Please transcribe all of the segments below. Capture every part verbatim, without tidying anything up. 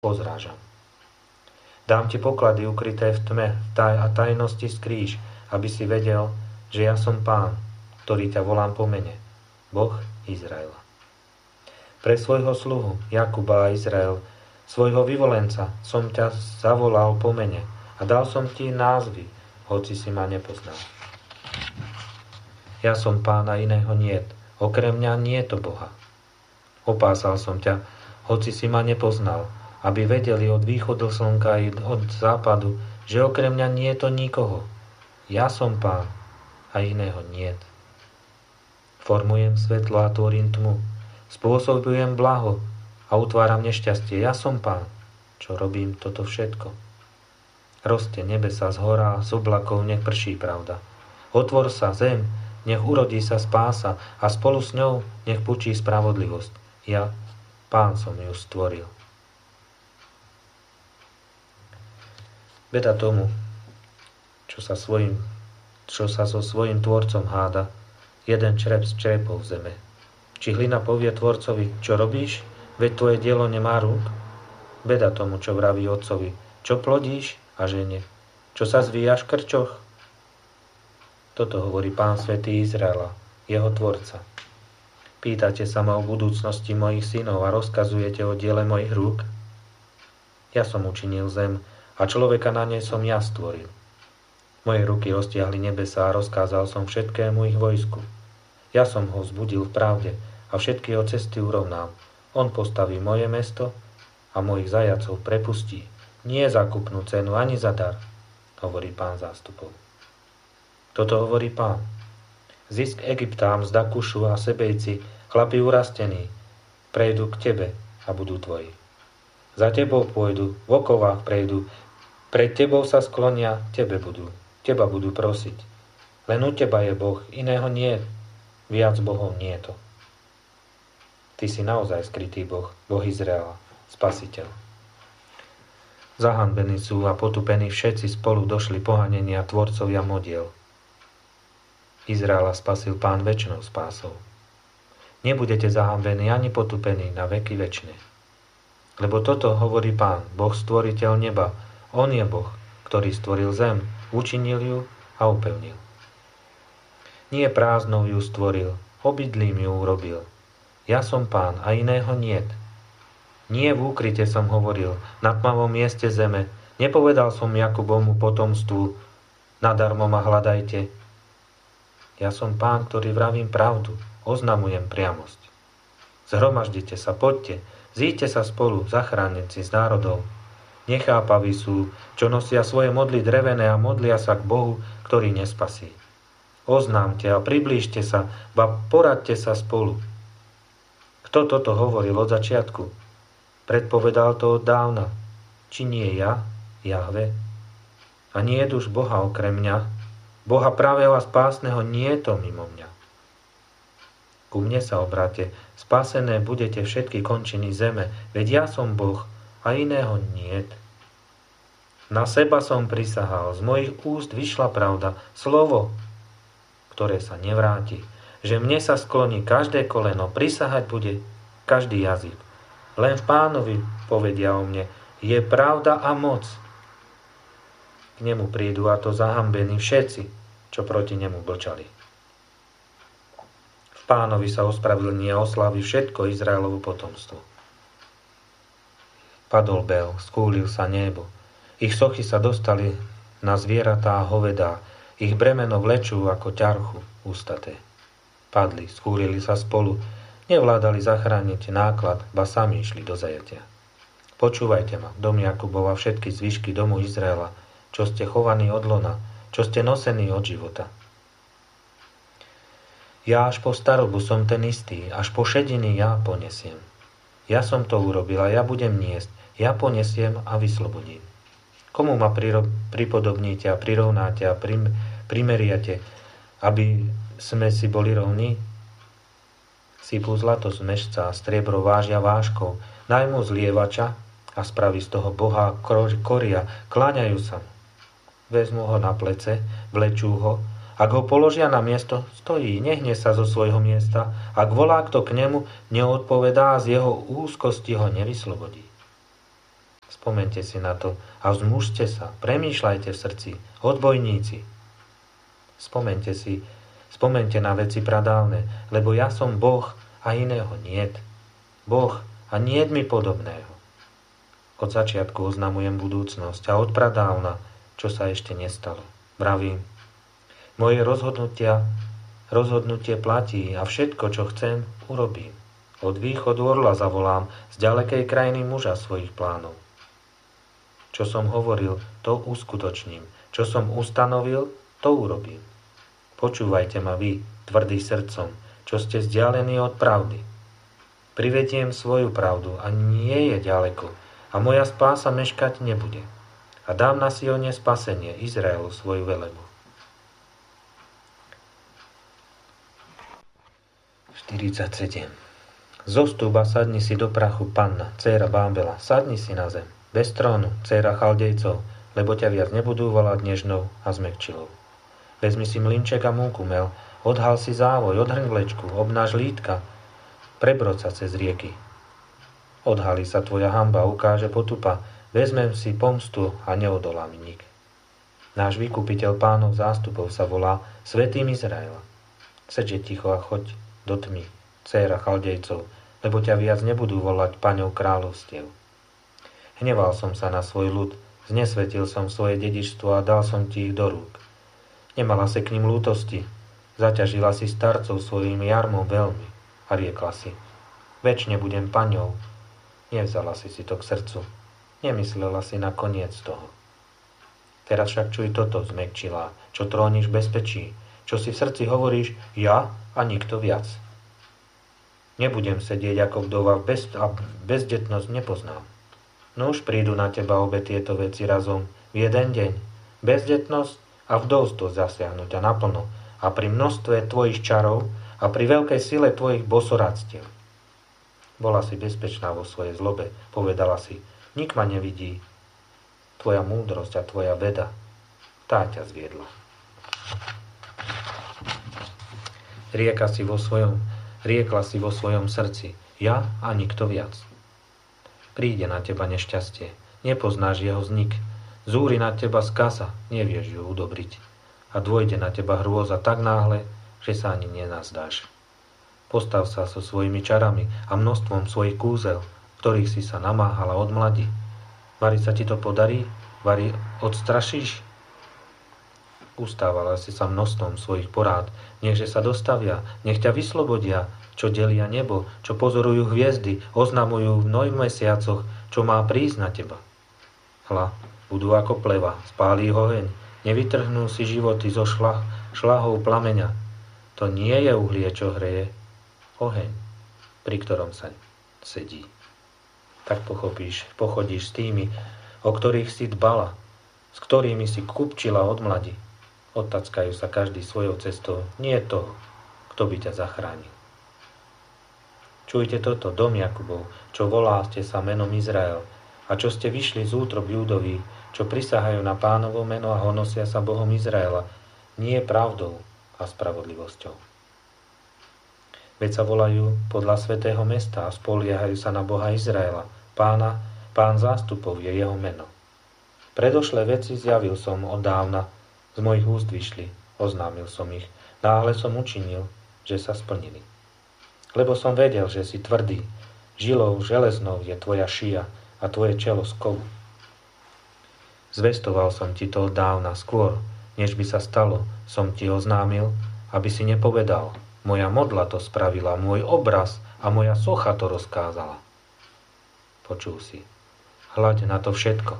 pozrážam. Dám ti poklady ukryté v tme a tajnosti skrýš, aby si vedel, že ja som Pán, ktorý ťa volám po mene, Boh Izraela. Pre svojho sluhu Jakuba a Izrael, svojho vyvolenca, som ťa zavolal po mene a dal som ti názvy, hoci si ma nepoznal. Ja som Pán a iného niet, okrem mňa nie je to Boha. Opásal som ťa, hoci si ma nepoznal, aby vedeli od východu slnka i od západu, že okrem mňa nie je to nikoho. Ja som Pán a iného niet. Formujem svetlo a tvorím tmu, spôsobujem blaho a utváram nešťastie. Ja som Pán, čo robím toto všetko. Roste nebesa z hora a z oblakov, nech prší pravda. Otvor sa zem, nech urodí sa spása a spolu s ňou nech pučí spravodlivosť. Ja, Pán, som ju stvoril. Beda tomu, čo sa, svojim, čo sa so svojím tvorcom háda, jeden črep z črepov zeme. Či hlina povie tvorcovi, čo robíš, veď tvoje dielo nemá rúk? Beda tomu, čo vraví otcovi, čo plodíš a žene, čo sa zvíjaš v krčoch? Toto hovorí Pán Svätý Izraela, jeho tvorca. Pýtate sa ma o budúcnosti mojich synov a rozkazujete o diele mojich rúk? Ja som učinil zem, a človeka na nej som ja stvoril. Moje ruky roztiahli nebesá a rozkázal som všetkému ich vojsku. Ja som ho vzbudil v pravde a všetky jeho cesty urovnám. On postaví moje mesto a mojich zajacov prepustí. Nie za kúpnu cenu ani za dar, hovorí Pán zástupov. Toto hovorí Pán. Zisk Egyptám, zda Kušu a Sebejci, chlapi urastení, prejdú k tebe a budú tvoji. Za tebou pôjdu, v okovách prejdú, pred tebou sa sklonia, tebe budú, teba budú prosiť. Len u teba je Boh, iného nie, viac Bohov nie je to. Ty si naozaj skrytý Boh, Boh Izraela, Spasiteľ. Zahanbení sú a potupení všetci spolu došli pohanenia tvorcovia modiel. Izraela spasil Pán večnou spásou. Nebudete zahanbení ani potupení na veky večné. Lebo toto hovorí Pán, Boh stvoriteľ neba. On je Boh, ktorý stvoril zem, učinil ju a upevnil. Nie prázdnou ju stvoril, obydlím ju urobil. Ja som Pán a iného niet. Nie v úkryte som hovoril, na tmavom mieste zeme. Nepovedal som Jakubovmu potomstvu, nadarmo ma hľadajte. Ja som Pán, ktorý vravím pravdu, oznamujem priamosť. Zhromaždite sa, poďte, zíďte sa spolu, zachránenci z národov. Nechápaví sú, čo nosia svoje modly drevené a modlia sa k Bohu, ktorý nespasí. Oznámte a priblížte sa, ba poradte sa spolu. Kto toto hovoril od začiatku? Predpovedal to od dávna. Či nie ja, Jahve? A nie je už Boha okrem mňa? Boha pravého a spásneho nie je to mimo mňa. Ku mne sa obráte, spasené budete všetky končiny zeme, veď ja som Boh, a iného niet. Na seba som prisahal, z mojich úst vyšla pravda, slovo, ktoré sa nevráti, že mne sa skloní každé koleno, prisahať bude každý jazyk. Len v Pánovi povedia o mne, je pravda a moc. K nemu prídu a to zahambení všetci, čo proti nemu blčali. V Pánovi sa ospravedlní a oslávi všetko Izraelovo potomstvo. Padol bel, skúlil sa nebo. Ich sochy sa dostali na zvieratá a hovedá. Ich bremeno vlečú ako ťarchu ústaté. Padli, skúlili sa spolu. Nevládali zachrániť náklad, ba sami išli do zajatia. Počúvajte ma, dom Jakubova, všetky zvyšky domu Izraela, čo ste chovaní od lona, čo ste nosení od života. Ja až po starobu som ten istý, až po šediny ja ponesiem. Ja som to urobil a ja budem niesť. Ja ponesiem a vyslobodím. Komu ma pripodobníte a prirovnáte a prim, primeriate, aby sme si boli rovní? Sypú zlato z mešca a striebro vážia vážkou, najmú zlievača a spraví z toho boha koria, kláňajú sa mu. Vezmú ho na plece, vlečú ho, ak ho položia na miesto, stojí, nehne sa zo svojho miesta, ak volá kto k nemu, neodpovedá a z jeho úzkosti ho nevyslobodí. Spomente si na to a vzmužte sa, premýšľajte v srdci, odbojníci. Spomente si, spomente na veci pradávne, lebo ja som Boh a iného niet. Boh a niet mi podobného. Od začiatku oznamujem budúcnosť a od pradávna, čo sa ešte nestalo. Vravím, moje rozhodnutia, rozhodnutie platí a všetko, čo chcem, urobím. Od východu orla zavolám, z ďalekej krajiny muža svojich plánov. Čo som hovoril, to uskutočním. Čo som ustanovil, to urobím. Počúvajte ma vy, tvrdý srdcom, čo ste vzdialení od pravdy. Privediem svoju pravdu a nie je ďaleko, a moja spása meškať nebude. A dám na Sione spasenie, Izraelu svoju velebu. štyridsaťsedem. Zostúp a sadni si do prachu, panna, dcéra Bábela, sadni si na zem, bez trónu, dcéra Chaldejcov, lebo ťa viac nebudú volať nežnou a zmäkčilou. Vezmi si mlynček a múku mel, odhal si závoj, odhrň vlečku, obnáš lítka, prebroď sa cez rieky. Odhalí sa tvoja hanba, ukáže potupa, vezmem si pomstu a neodolá mi nik. Náš vykupiteľ pánov zástupov sa volá Svätým Izraela. Sedže ticho a choď do tmy, dcéra Chaldejcov, lebo ťa viac nebudú volať paňou kráľovstiev. Hneval som sa na svoj ľud, znesvetil som svoje dedičstvo a dal som ti ich do rúk. Nemala si k ním lútosti, zaťažila si starcov svojím jarmom veľmi a riekla si, večne budem paňou. Nevzala si si to k srdcu, nemyslela si na koniec toho. Teraz však čuj toto, zmäkčilá, čo tróniš v bezpečí, čo si v srdci hovoríš, ja a nikto viac. Nebudem sedieť ako vdova bez, a bezdetnosť nepoznám. No už prídu na teba obe tieto veci razom v jeden deň. Bezdetnosť a vdovstvo zasiahnuť a naplno a pri množstve tvojich čarov a pri veľkej sile tvojich bosoradstiev. Bola si bezpečná vo svojej zlobe, povedala si, nik ma nevidí. Tvoja múdrosť a tvoja veda, tá ťa zviedla. Rieka si vo svojom, riekla si vo svojom srdci, ja a nikto viac. Príde na teba nešťastie, nepoznáš jeho vznik, zúri na teba skaza, nevieš ju udobriť. A dôjde na teba hrôza tak náhle, že sa ani nenazdáš. Postav sa so svojimi čarami a množstvom svojich kúzel, ktorých si sa namáhala od mladi. Vari sa ti to podarí? Vari odstrašíš? Ustávala si sa množstvom svojich porád, nechže sa dostavia, nech ťa vyslobodia, čo delia nebo, čo pozorujú hviezdy, oznamujú v noj mesiacoch, čo má prísť na teba. Hla, budú ako pleva, spálí oheň, nevytrhnú si životy zo šlah, šlahov plameňa. To nie je uhlie, čo hreje, oheň, pri ktorom sa sedí. Tak pochopíš, pochodíš s tými, o ktorých si dbala, s ktorými si kupčila od mladi. Odtackajú sa každý svojou cestou, nie toho, kto by ťa zachránil. Čujte toto, dom Jakubov, čo voláste sa menom Izrael, a čo ste vyšli z útrob Júdoví, čo prisahajú na Pánovo meno a honosia sa Bohom Izraela, nie pravdou a spravodlivosťou. Veď sa volajú podľa svätého mesta a spoliehajú sa na Boha Izraela. Pána, Pán zástupov je jeho meno. Predošlé veci zjavil som od dávna, z mojich úst vyšli, oznámil som ich. Náhle som učinil, že sa splnili. Lebo som vedel, že si tvrdý, žilou železnou je tvoja šia a tvoje čelo z kovu. Zvestoval som ti to od dávna, skôr, než by sa stalo, som ti oznámil, aby si nepovedal, moja modla to spravila, môj obraz a moja socha to rozkázala. Počul si, hľaď na to všetko.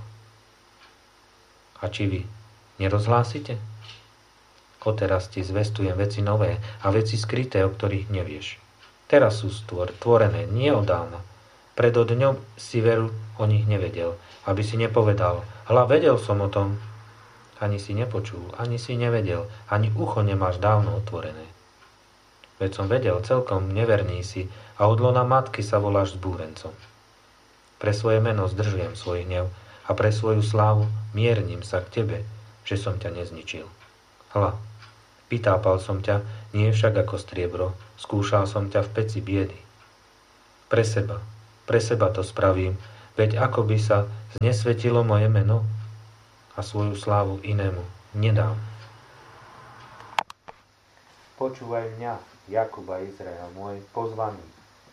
A či vy nerozhlásite? Odteraz ti zvestujem veci nové a veci skryté, o ktorých nevieš. Teraz sú stvor, tvorené, nie odávna. Pred dňom si veru o nich nevedel, aby si nepovedal, hľa vedel som o tom. Ani si nepočul, ani si nevedel, ani ucho nemáš dávno otvorené. Veď som vedel, celkom neverný si a od lona matky sa voláš zbúrencom. Pre svoje meno zdržujem svoj hnev a pre svoju slávu miernim sa k tebe, že som ťa nezničil. Hľa, vytápal som ťa, nie však ako striebro, skúšal som ťa v peci biedy. Pre seba, pre seba to spravím, Veď ako by sa znesvetilo moje meno a svoju slávu inému nedám. Počúvaj mňa, Jakub a Izrael, môj pozvaný.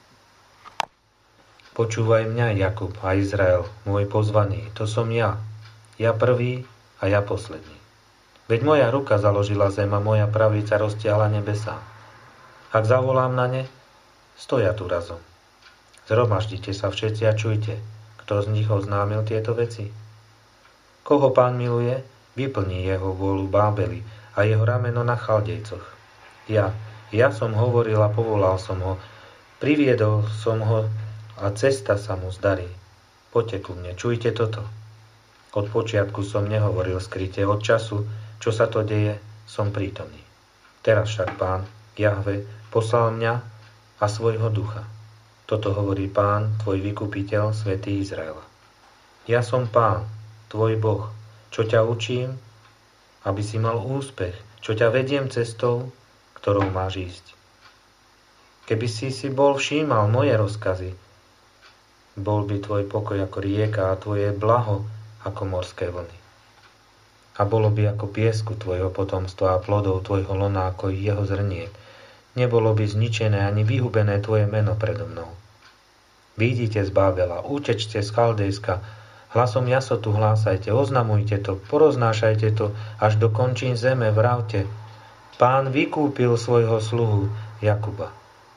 Počúvaj mňa, Jakub a Izrael, môj pozvaný. To som ja, ja prvý a ja posledný. Veď moja ruka založila zem a moja pravica roztiahla nebesá. Ak zavolám na ne, stoja tu razom. Zhromaždite sa všetci a čujte, kto z nich oznámil tieto veci. Koho Pán miluje, vyplní jeho vôľu Bábeli a jeho rameno na Chaldejcoch. Ja, ja som hovoril a povolal som ho, priviedol som ho a cesta sa mu zdarí. Poďte ku mne, čujte toto. Od počiatku som nehovoril skryte, od času, čo sa to deje, som prítomný. Teraz však Pán, Jahve, poslal mňa a svojho ducha. Toto hovorí Pán, tvoj vykupiteľ, svätý Izraela. Ja som Pán, tvoj Boh, čo ťa učím, aby si mal úspech, čo ťa vediem cestou, ktorou máš ísť. Keby si si bol všímal moje rozkazy, bol by tvoj pokoj ako rieka a tvoje blaho ako morské vlny. A bolo by ako piesku tvojho potomstva a plodov tvojho lona ako jeho zrniek. Nebolo by zničené ani vyhubené tvoje meno predo mnou. Výjdite z Bábela, utečte z Chaldejska, hlasom jasotu hlásajte, oznamujte to, poroznášajte to, až do končín zeme vravte. Pán vykúpil svojho sluhu Jakuba.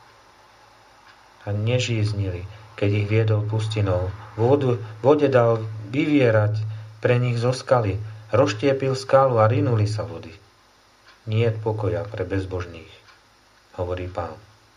A nežíznili, keď ich viedol pustinou. Vodu, vode dal vyvierať pre nich zo skaly, rozštiepil skalu a rinuli sa vody. Niet pokoja pre bezbožných, hovorí Pán.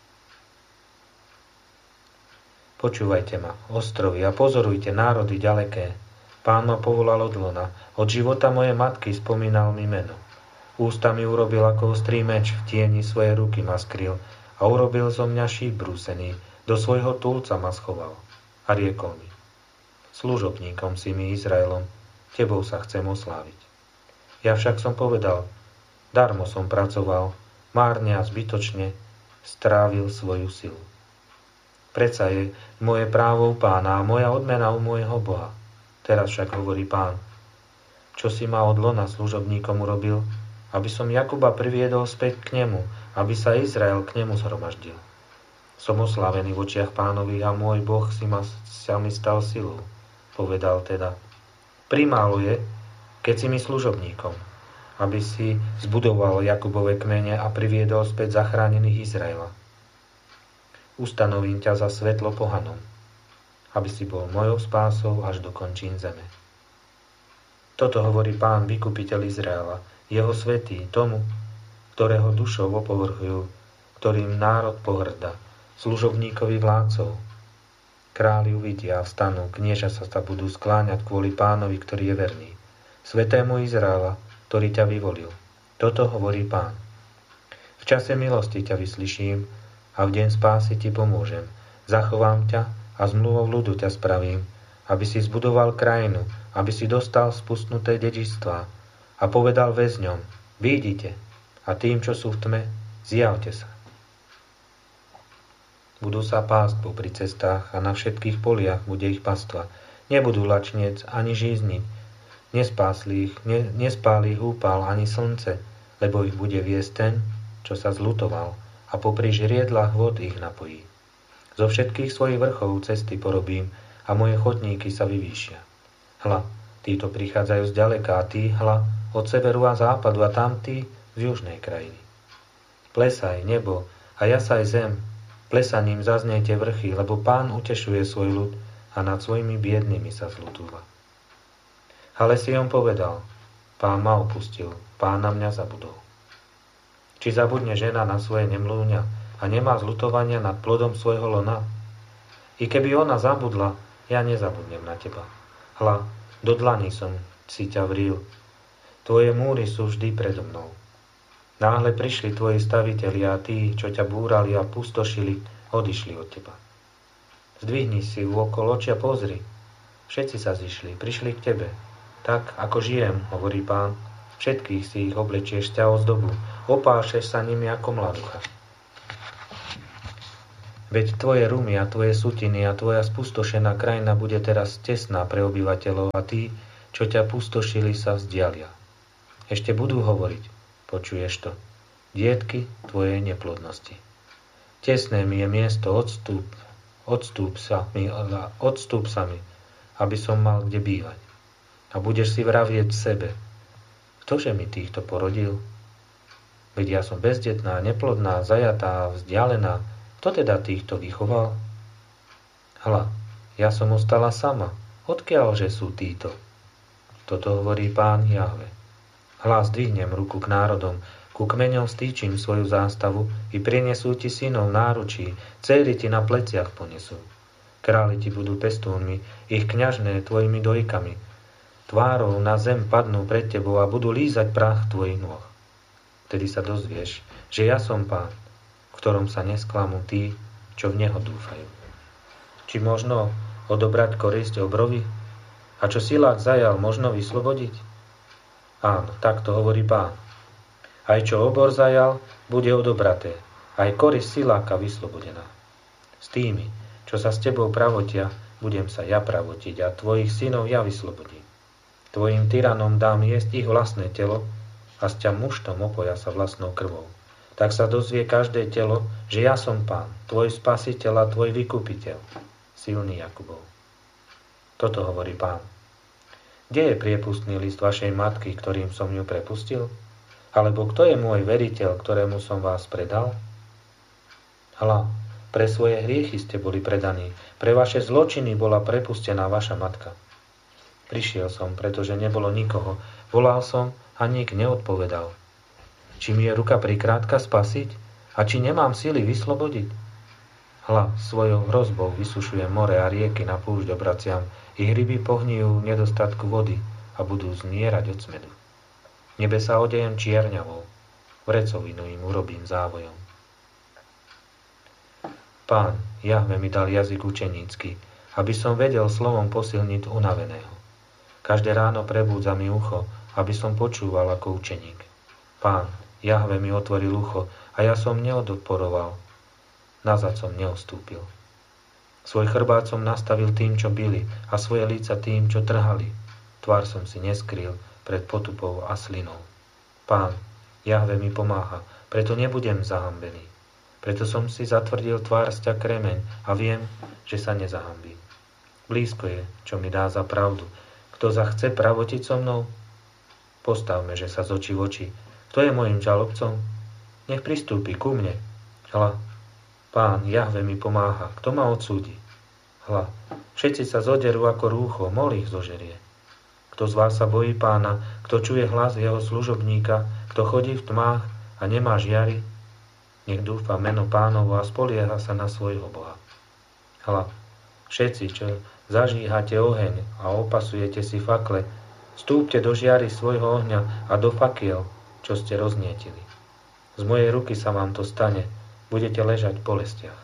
Počúvajte ma, ostrovy, a pozorujte národy ďaleké. Pán ma povolal od lona, od života mojej matky spomínal mi meno. Ústa mi urobil ako ostrý meč, v tieni svojej ruky ma skryl a urobil zo mňa šíp brúsený, do svojho túlca ma schoval a riekol mi. Služobníkom si mi, Izraelom, tebou sa chcem osláviť. Ja však som povedal, darmo som pracoval, márne a zbytočne strávil svoju silu. Predsa je moje právo u Pána a moja odmena u môjho Boha. Teraz však hovorí Pán, čo si ma od lona služobníkom urobil, aby som Jakuba priviedol späť k nemu, aby sa Izrael k nemu zhromaždil. Som oslávený v očiach Pánových a môj Boh si ma, sa mi stal silou. Povedal teda, primálo je, keď si mi služobníkom, aby si zbudoval Jakubove kmene a priviedol späť zachránených Izraela. Ustanovím ťa za svetlo pohanom, aby si bol mojou spásou až do končín zeme. Toto hovorí Pán, vykupiteľ Izraela, jeho svätý, tomu, ktorého dušou opovrhujú, ktorým národ pohŕda, služobníkovi vládcov. Králi uvidia a vstanú, knieža sa sa budú skláňať kvôli Pánovi, ktorý je verný, svätému Izraela, ktorý ťa vyvolil. Toto hovorí Pán. V čase milosti ťa vyslyším a v deň spásy ti pomôžem. Zachovám ťa a zmluvou ľudu ťa spravím, aby si zbudoval krajinu, aby si dostal spustnuté dedičstvá a povedal väzňom, výjdite, a tým, čo sú v tme, zjavte sa. Budú sa pásť popri cestách a na všetkých poliach bude ich pastva. Nebudú lačniec ani žízniť, nespáli ich, ne, nespáli ich úpal ani slnce, lebo ich bude viesť ten, čo sa zľutoval, a popri žriedlách vod ich napojí. Zo všetkých svojich vrchov cesty porobím a moje chodníky sa vyvýšia. Hla, títo prichádzajú zďaleka a tí, hla, od severu a západu a tamtí z južnej krajiny. Plesaj, nebo, a jasaj zem, plesaním zaznejte vrchy, lebo Pán utešuje svoj ľud a nad svojimi biednými sa zľutúva. Ale si on povedal, Pán ma opustil, Pán na mňa zabudol. Či zabudne žena na svoje nemlúňa a nemá zľutovania nad plodom svojho lona? I keby ona zabudla, ja nezabudnem na teba. Hla, do dlaní som si ťa vril. Tvoje múry sú vždy predo mnou. Náhle prišli tvoji stavitelia a tí, čo ťa búrali a pustošili, odišli od teba. Zdvihni si vôkol oči a pozri. Všetci sa zišli, prišli k tebe. Tak, ako žijem, hovorí Pán, všetkých si ich oblečieš ťa ozdobu, opášeš sa nimi ako mladucha. Veď tvoje rumy a tvoje sutiny a tvoja spustošená krajina bude teraz tesná pre obyvateľov a tí, čo ťa pustošili, sa vzdialia. Ešte budú hovoriť, počuješ to, dietky tvojej neplodnosti. Tesné mi je miesto, odstúp, odstúp sa mi, odstúp sa mi, aby som mal kde bývať. A budeš si vravieť sebe, ktože mi týchto porodil? Veď ja som bezdetná, neplodná, zajatá, vzdialená, kto teda týchto vychoval? Hľa, ja som ostala sama, odkiaľže sú títo? Toto hovorí Pán Jahve. Hľa, zdvihnem ruku k národom, ku kmeňom stýčim svoju zástavu i prinesú ti synov náručí, céry ti na pleciach ponesú. Králi ti budú pestúnmi, ich kňažné tvojimi dojkami. Tvárou na zem padnú pred tebou a budú lízať prach tvojich nôh. Vtedy sa dozvieš, že ja som Pán, v ktorom sa nesklamú tí, čo v Neho dúfajú. Či možno odobrať korisť obrovi? A čo silák zajal, možno vyslobodiť? Áno, tak to hovorí Pán. Aj čo obor zajal, bude odobraté, aj korisť siláka vyslobodená. S tými, čo sa s tebou pravotia, budem sa ja pravotiť a tvojich synov ja vyslobodím. Tvojim tyranom dám jesť ich vlastné telo a s ťa muštom opoja sa vlastnou krvou. Tak sa dozvie každé telo, že ja som Pán, tvoj spasiteľ a tvoj vykupiteľ, silný Jakubov. Toto hovorí Pán. Kde je priepustný list vašej matky, ktorým som ju prepustil? Alebo kto je môj veriteľ, ktorému som vás predal? Hľa, pre svoje hriechy ste boli predaní, pre vaše zločiny bola prepustená vaša matka. Prišiel som, pretože nebolo nikoho, volal som a nik neodpovedal. Či mi je ruka prikrátka spasiť? A či nemám síly vyslobodiť? Hľa, svojou hrozbou vysušujem more a rieky na púšť obraciam, ich ryby pohnijú nedostatku vody a budú zmierať od smedu. Nebesá odejem čierňavou, vrecovinu im urobím závojom. Pán, Jahve mi dal jazyk učenícky, aby som vedel slovom posilniť unaveného. Každé ráno prebúdza mi ucho, aby som počúval ako učeník. Pán, Jahve mi otvoril ucho a ja som neodoporoval. Nazad som neostúpil. Svoj chrbát som nastavil tým, čo bili, a svoje líca tým, čo trhali. Tvár som si neskrýl pred potupou a slinou. Pán, Jahve mi pomáha, preto nebudem zahambený. Preto som si zatvrdil tvár sťa kremeň a viem, že sa nezahambím. Blízko je, čo mi dá za pravdu. Kto zachce pravotiť so mnou? Postavme, že sa z očí v oči. Kto je môjim žalobcom? Nech pristúpi ku mne. Hľa, Pán, Jahve mi pomáha. Kto ma odsúdi? Hľa, všetci sa zoderú ako rúcho, mol ich zožerie. Kto z vás sa bojí Pána, kto čuje hlas jeho služobníka, kto chodí v tmách a nemá žiary, nech dúfa meno Pánovo a spolieha sa na svojho Boha. Hľa, všetci, čo zažíhate oheň a opasujete si fakle, vstúpte do žiary svojho ohňa a do fakiel, čo ste roznietili. Z mojej ruky sa vám to stane, budete ležať v bolestiach.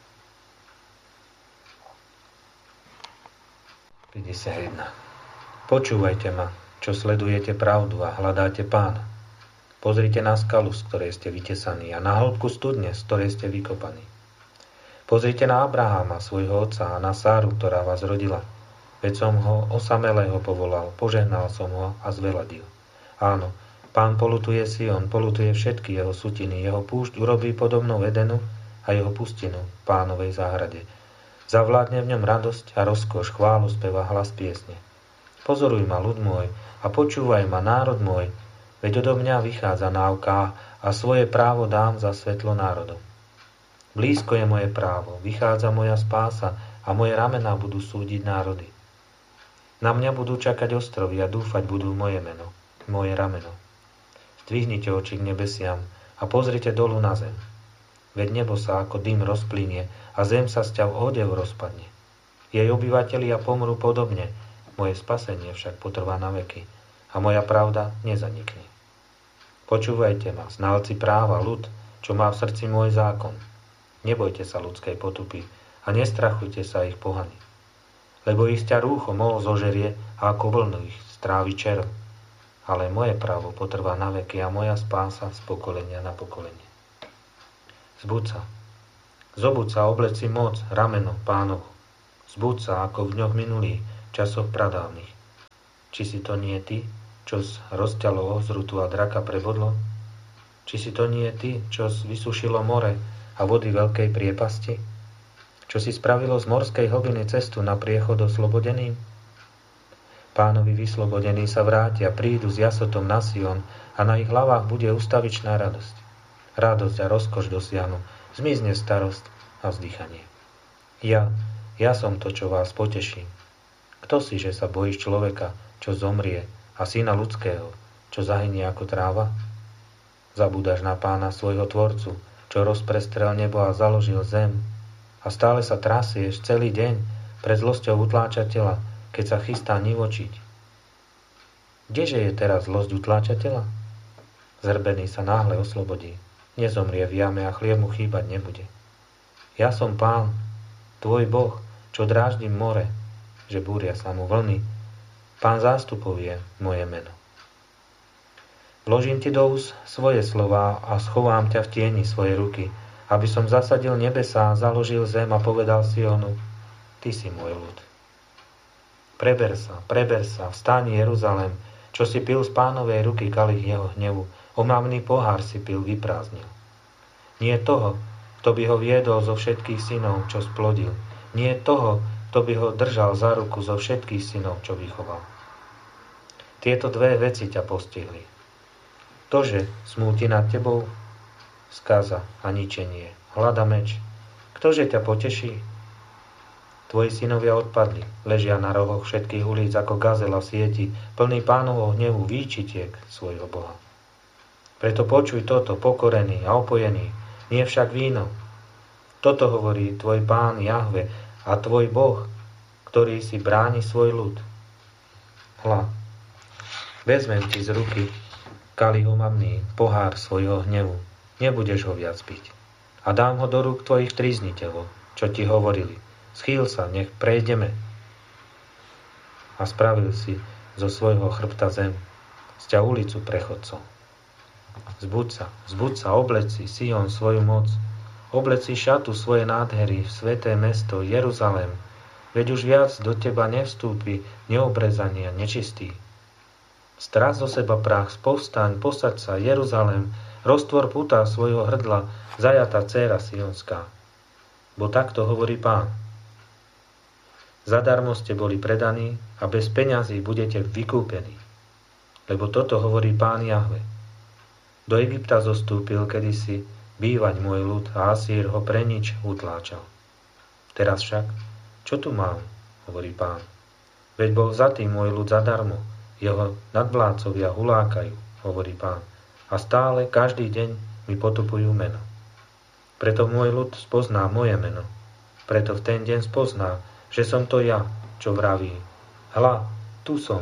päťdesiatjeden. Počúvajte ma, čo sledujete pravdu a hľadáte Pána. Pozrite na skalu, z ktorej ste vytesaní, a na hĺbku studne, z ktorej ste vykopaní. Pozrite na Abraháma, svojho otca, a na Sáru, ktorá vás rodila. Veď som ho osamelého povolal, požehnal som ho a zveladil. Áno, Pán polutuje Sion, polutuje všetky jeho sutiny, jeho púšť urobí podobnou Edenu a jeho pustinu Pánovej záhrade. Zavládne v ňom radosť a rozkoš, chválu speva hlas piesne. Pozoruj ma, ľud môj, a počúvaj ma, národ môj, veď odo mňa vychádza náuka a svoje právo dám za svetlo národom. Blízko je moje právo, vychádza moja spása a moje ramená budú súdiť národy. Na mňa budú čakať ostrovy a dúfať budú moje meno, moje rameno. Zdvihnite oči k nebesiam a pozrite dolu na zem. Veď nebo sa ako dym rozplynie a zem sa sťa v odev rozpadne. Jej obyvatelia pomrú podobne, moje spasenie však potrvá na veky a moja pravda nezanikne. Počúvajte ma, znalci práva, ľud, čo má v srdci môj zákon. Nebojte sa ľudskej potupy a nestrachujte sa ich pohany. Lebo ich ťa rúcho mohol zožerie a ako vlnu ich strávi červ. Ale moje právo potrvá na veky a moja spása z pokolenia na pokolenie. Zbuď sa, Zobuď sa, oblec si moc, rameno Pánovo. Zbuď sa, ako v dňoch minulých, časoch pradávnych. Či si to nie ty, čo z rozťalo ozrutu a draka prebodlo? Či si to nie ty, čo vysušilo more a vody veľkej priepasti? Čo si spravilo z morskej hlbiny cestu na priechod oslobodeným? Pánovi vyslobodení sa vrátia, prídu s jasotom na Sion a na ich hlavách bude ustavičná radosť. Radosť a rozkoš dosiahnu, zmizne starosť a vzdychanie. Ja, ja som to, čo vás poteším. Kto si, že sa bojíš človeka, čo zomrie, a syna ľudského, čo zahynie ako tráva? Zabúdaš na Pána svojho tvorcu, čo rozprestrel nebo a založil zem, a stále sa trasieš celý deň pred zlosťou utláčateľa, keď sa chystá nivočiť. Kdeže je teraz zlosť utláčateľa? Zrbený sa náhle oslobodí, nezomrie v jame a chlieb mu chýbať nebude. Ja som Pán, tvoj Boh, čo dráždim more, že búria sa mu vlny. Pán zástupov je moje meno. Vložím ti do úst svoje slová a schovám ťa v tieni svojej ruky, aby som zasadil nebesá, založil zem a povedal Sionu, ty si môj ľud. Preber sa, preber sa, vstaň Jeruzalém, čo si pil z Pánovej ruky kalich jeho hnevu, omamný pohár si pil, vyprázdnil. Nie toho, kto by ho viedol zo všetkých synov, čo splodil, nie toho, kto by ho držal za ruku zo všetkých synov, čo vychoval. Tieto dve veci ťa postihli. Tože smúti nad tebou, skaza a ničenie, hlad a meč. Ktože ťa poteší? Tvoji synovia odpadli, ležia na rohoch všetkých ulic ako gazela v sieti, plný Pánovho hnevu výčitiek svojho Boha. Preto počuj toto, pokorený a opojený, nie však víno. Toto hovorí tvoj Pán Jahve a tvoj Boh, ktorý si bráni svoj ľud. Hľa, vezmem ti z ruky kalich omamný, pohár svojho hnevu, nebudeš ho viac piť. A dám ho do rúk tvojich trízniteľov, čo ti hovorili. Schýl sa, nech prejdeme. A spravil si zo svojho chrbta zem, z ťa ulicu prechodcov. Zbuď sa, zbuď sa, oblec si, Sion, svoju moc. Oblec si šatu svoje nádhery, sveté mesto, Jeruzalém. Veď už viac do teba nevstúpi neobrezaný a nečistý. Strás zo seba prach, povstaň, posaď sa, Jeruzalém, roztvor putá svojho hrdla, zajatá dcéra Sionská. Bo takto hovorí Pán. Zadarmo ste boli predaní a bez peňazí budete vykúpení. Lebo toto hovorí Pán Jahve. Do Egypta zostúpil kedysi bývať môj ľud a Asýr ho pre nič utláčal. Teraz však, čo tu mám, hovorí Pán. Veď bol vzatý môj ľud zadarmo, jeho nadvládcovia hulákajú, hovorí Pán. A stále, každý deň mi potupujú meno. Preto môj ľud spozná moje meno. Preto v ten deň spozná, že som to ja, čo vraví. Hľa, tu som.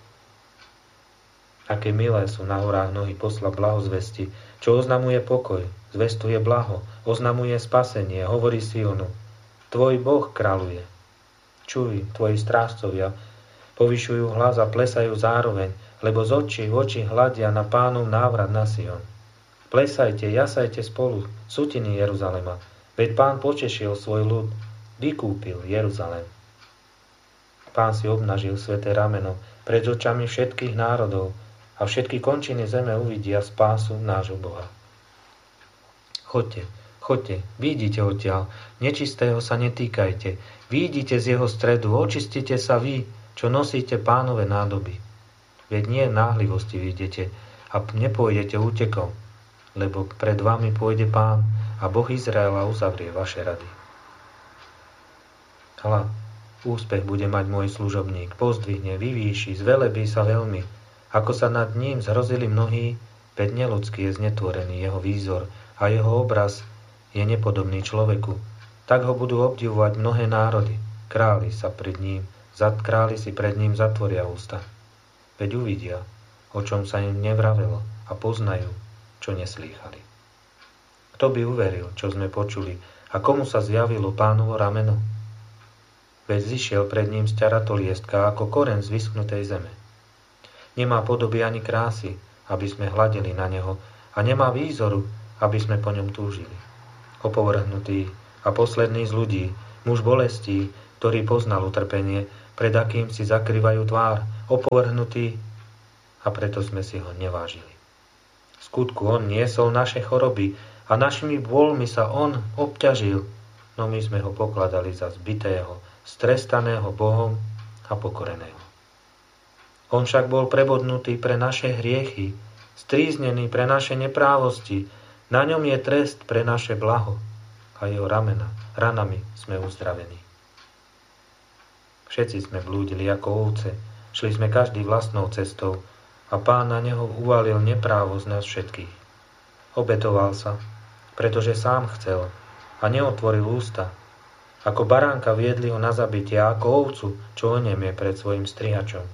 Aké milé sú na horách nohy posla blahozvesti, čo oznamuje pokoj, zvestuje blaho, oznamuje spasenie, hovorí Sionu. Tvoj Boh kráľuje. Čuj, tvoji strážcovia povyšujú hlas a plesajú zároveň, lebo z očí v oči hľadia na Pánov návrat na Sion. Plesajte, jasajte spolu, sutiny Jeruzalema, veď Pán počešil svoj ľud, vykúpil Jeruzalém. Pán si obnažil sväté rameno pred očami všetkých národov a všetky končiny zeme uvidia spásu nášho Boha. Choďte, choďte, výjdite odtiaľ, nečistého sa netýkajte, výjdite z jeho stredu, očistite sa vy, čo nosíte Pánove nádoby. Veď nie v náhlivosti vyjdete a nepôjdete útekom, lebo pred vami pôjde Pán a Boh Izraela uzavrie vaše rady. Hľa, úspech bude mať môj služobník, pozdvihne, vyvýši, zvelebí sa veľmi, ako sa nad ním zhrozili mnohí, veď neľudský je znetvorený jeho výzor a jeho obraz je nepodobný človeku. Tak ho budú obdivovať mnohé národy, králi sa pred ním, zad králi si pred ním zatvoria ústa. Veď uvidia, o čom sa im nevravelo a poznajú, čo neslýchali. Kto by uveril, čo sme počuli a komu sa zjavilo Pánovo rameno? Veď zišiel pred ním z ťaratoliestka ako koreň z vyschnutej zeme. Nemá podoby ani krásy, aby sme hľadeli na neho, a nemá výzoru, aby sme po ňom túžili. Opovrhnutý a posledný z ľudí, muž bolestí, ktorý poznal utrpenie, pred akým si zakrývajú tvár, opovrhnutý, a preto sme si ho nevážili. V skutku on niesol naše choroby a našimi bôľmi sa on obťažil, no my sme ho pokladali za zbitého, strestaného Bohom a pokoreného. On však bol prebodnutý pre naše hriechy, stríznený pre naše neprávosti, na ňom je trest pre naše blaho a jeho ramena, ranami sme uzdravení. Všetci sme blúdili ako ovce, šli sme každý vlastnou cestou a Pán na neho uvalil neprávosť nás všetkých. Obetoval sa, pretože sám chcel a neotvoril ústa. Ako baránka viedli ho na zabitie a ako ovcu, čo onemie pred svojim strihačom.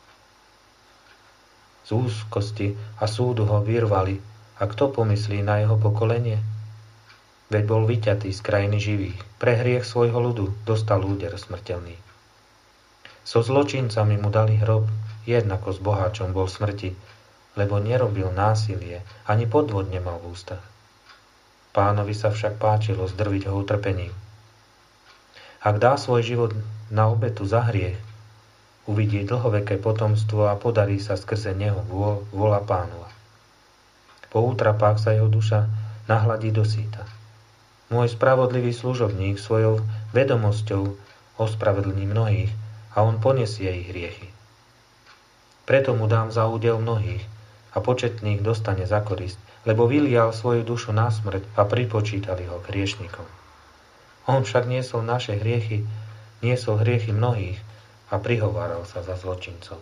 Z úzkosti a súdu ho vyrvali, a kto pomyslí na jeho pokolenie? Veď bol vyťatý z krajiny živých, pre hriech svojho ľudu dostal úder smrteľný. So zločincami mu dali hrob, jednako s boháčom bol smrti, lebo nerobil násilie, ani podvod nemal v ústach. Pánovi sa však páčilo zdrviť ho utrpením. Ak dá svoj život na obetu za hriech, uvidí dlhoveké potomstvo a podarí sa skrze neho vôľa Pánova. Po útrapách sa jeho duša nahladí do síta. Môj spravodlivý služobník svojou vedomosťou ospravedlní mnohých a on poniesie ich hriechy. Preto mu dám za údel mnohých a početných dostane za korist, lebo vylial svoju dušu na smrť a pripočítali ho k hriešnikom. On však niesol naše hriechy, niesol hriechy mnohých a prihováral sa za zločincov.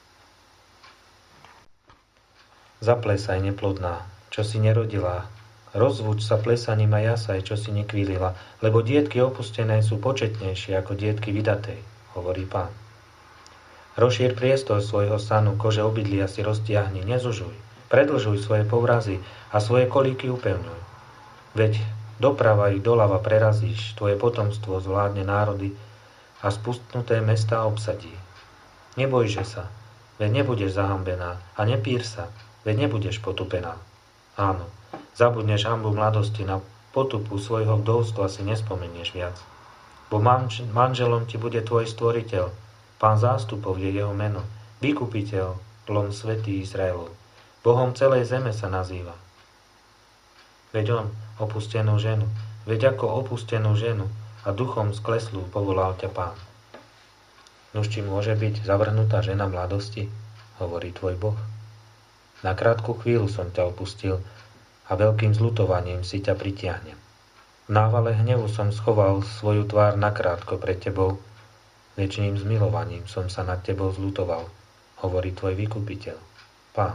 Zaplesaj, neplodná, čo si nerodila, rozvuč sa plesaním a jasaj, čo si nekvílila, lebo dietky opustené sú početnejšie ako dietky vydatej, hovorí Pán. Rozšír priestor svojho stanu, kože obydlia si roztiahni, nezužuj, predlžuj svoje povrazy a svoje kolíky upevňuj. Veď doprava i doľava prerazíš, tvoje potomstvo zvládne národy a spustnuté mestá obsadí. Nebojže sa, veď nebudeš zahambená, a nepír sa, veď nebudeš potupená. Áno, zabudneš hanbu mladosti, na potupu svojho vdovstva si nespomenieš viac. Bo manž, manželom ti bude tvoj stvoriteľ, Pán zástupov je jeho meno, vykupiteľom svätý Izraelov. Bohom celej zeme sa nazýva. Veď on opustenú ženu, veď ako opustenú ženu a duchom skleslú povolal ťa Pán. Nuž či môže byť zavrhnutá žena mladosti, hovorí tvoj Boh. Na krátku chvíľu som ťa opustil a veľkým zľutovaním si ťa pritiahnem. V návale hnevu som schoval svoju tvár nakrátko pred tebou, večným zmilovaním som sa nad tebou zľutoval, hovorí tvoj vykupiteľ, Pán.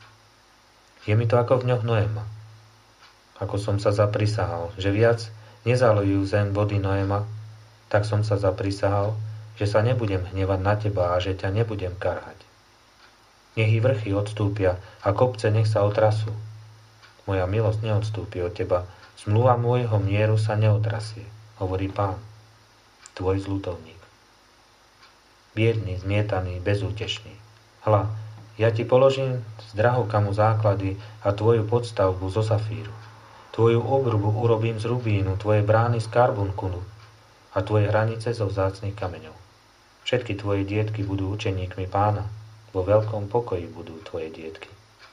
Je mi to ako v dňoch Noema. Ako som sa zaprisahal, že viac nezalejú zem vody Noema, tak som sa zaprisahal, že sa nebudem hnevať na teba a že ťa nebudem karhať. Nech i vrchy odstúpia a kopce nech sa otrasú. Moja milosť neodstúpi od teba, zmluva môjho mieru sa neotrasie, hovorí Pán, tvoj zľutovník. Biedný, zmietaný, bezútešný. Hľa, ja ti položím z drahokamu základy a tvoju podstavbu zo safíru. Tvoju obrubu urobím z rubínu, tvoje brány z karbunkulu a tvoje hranice zo vzácnych kameňov. Všetky tvoje dietky budú učeníkmi Pána, vo veľkom pokoji budú tvoje dietky.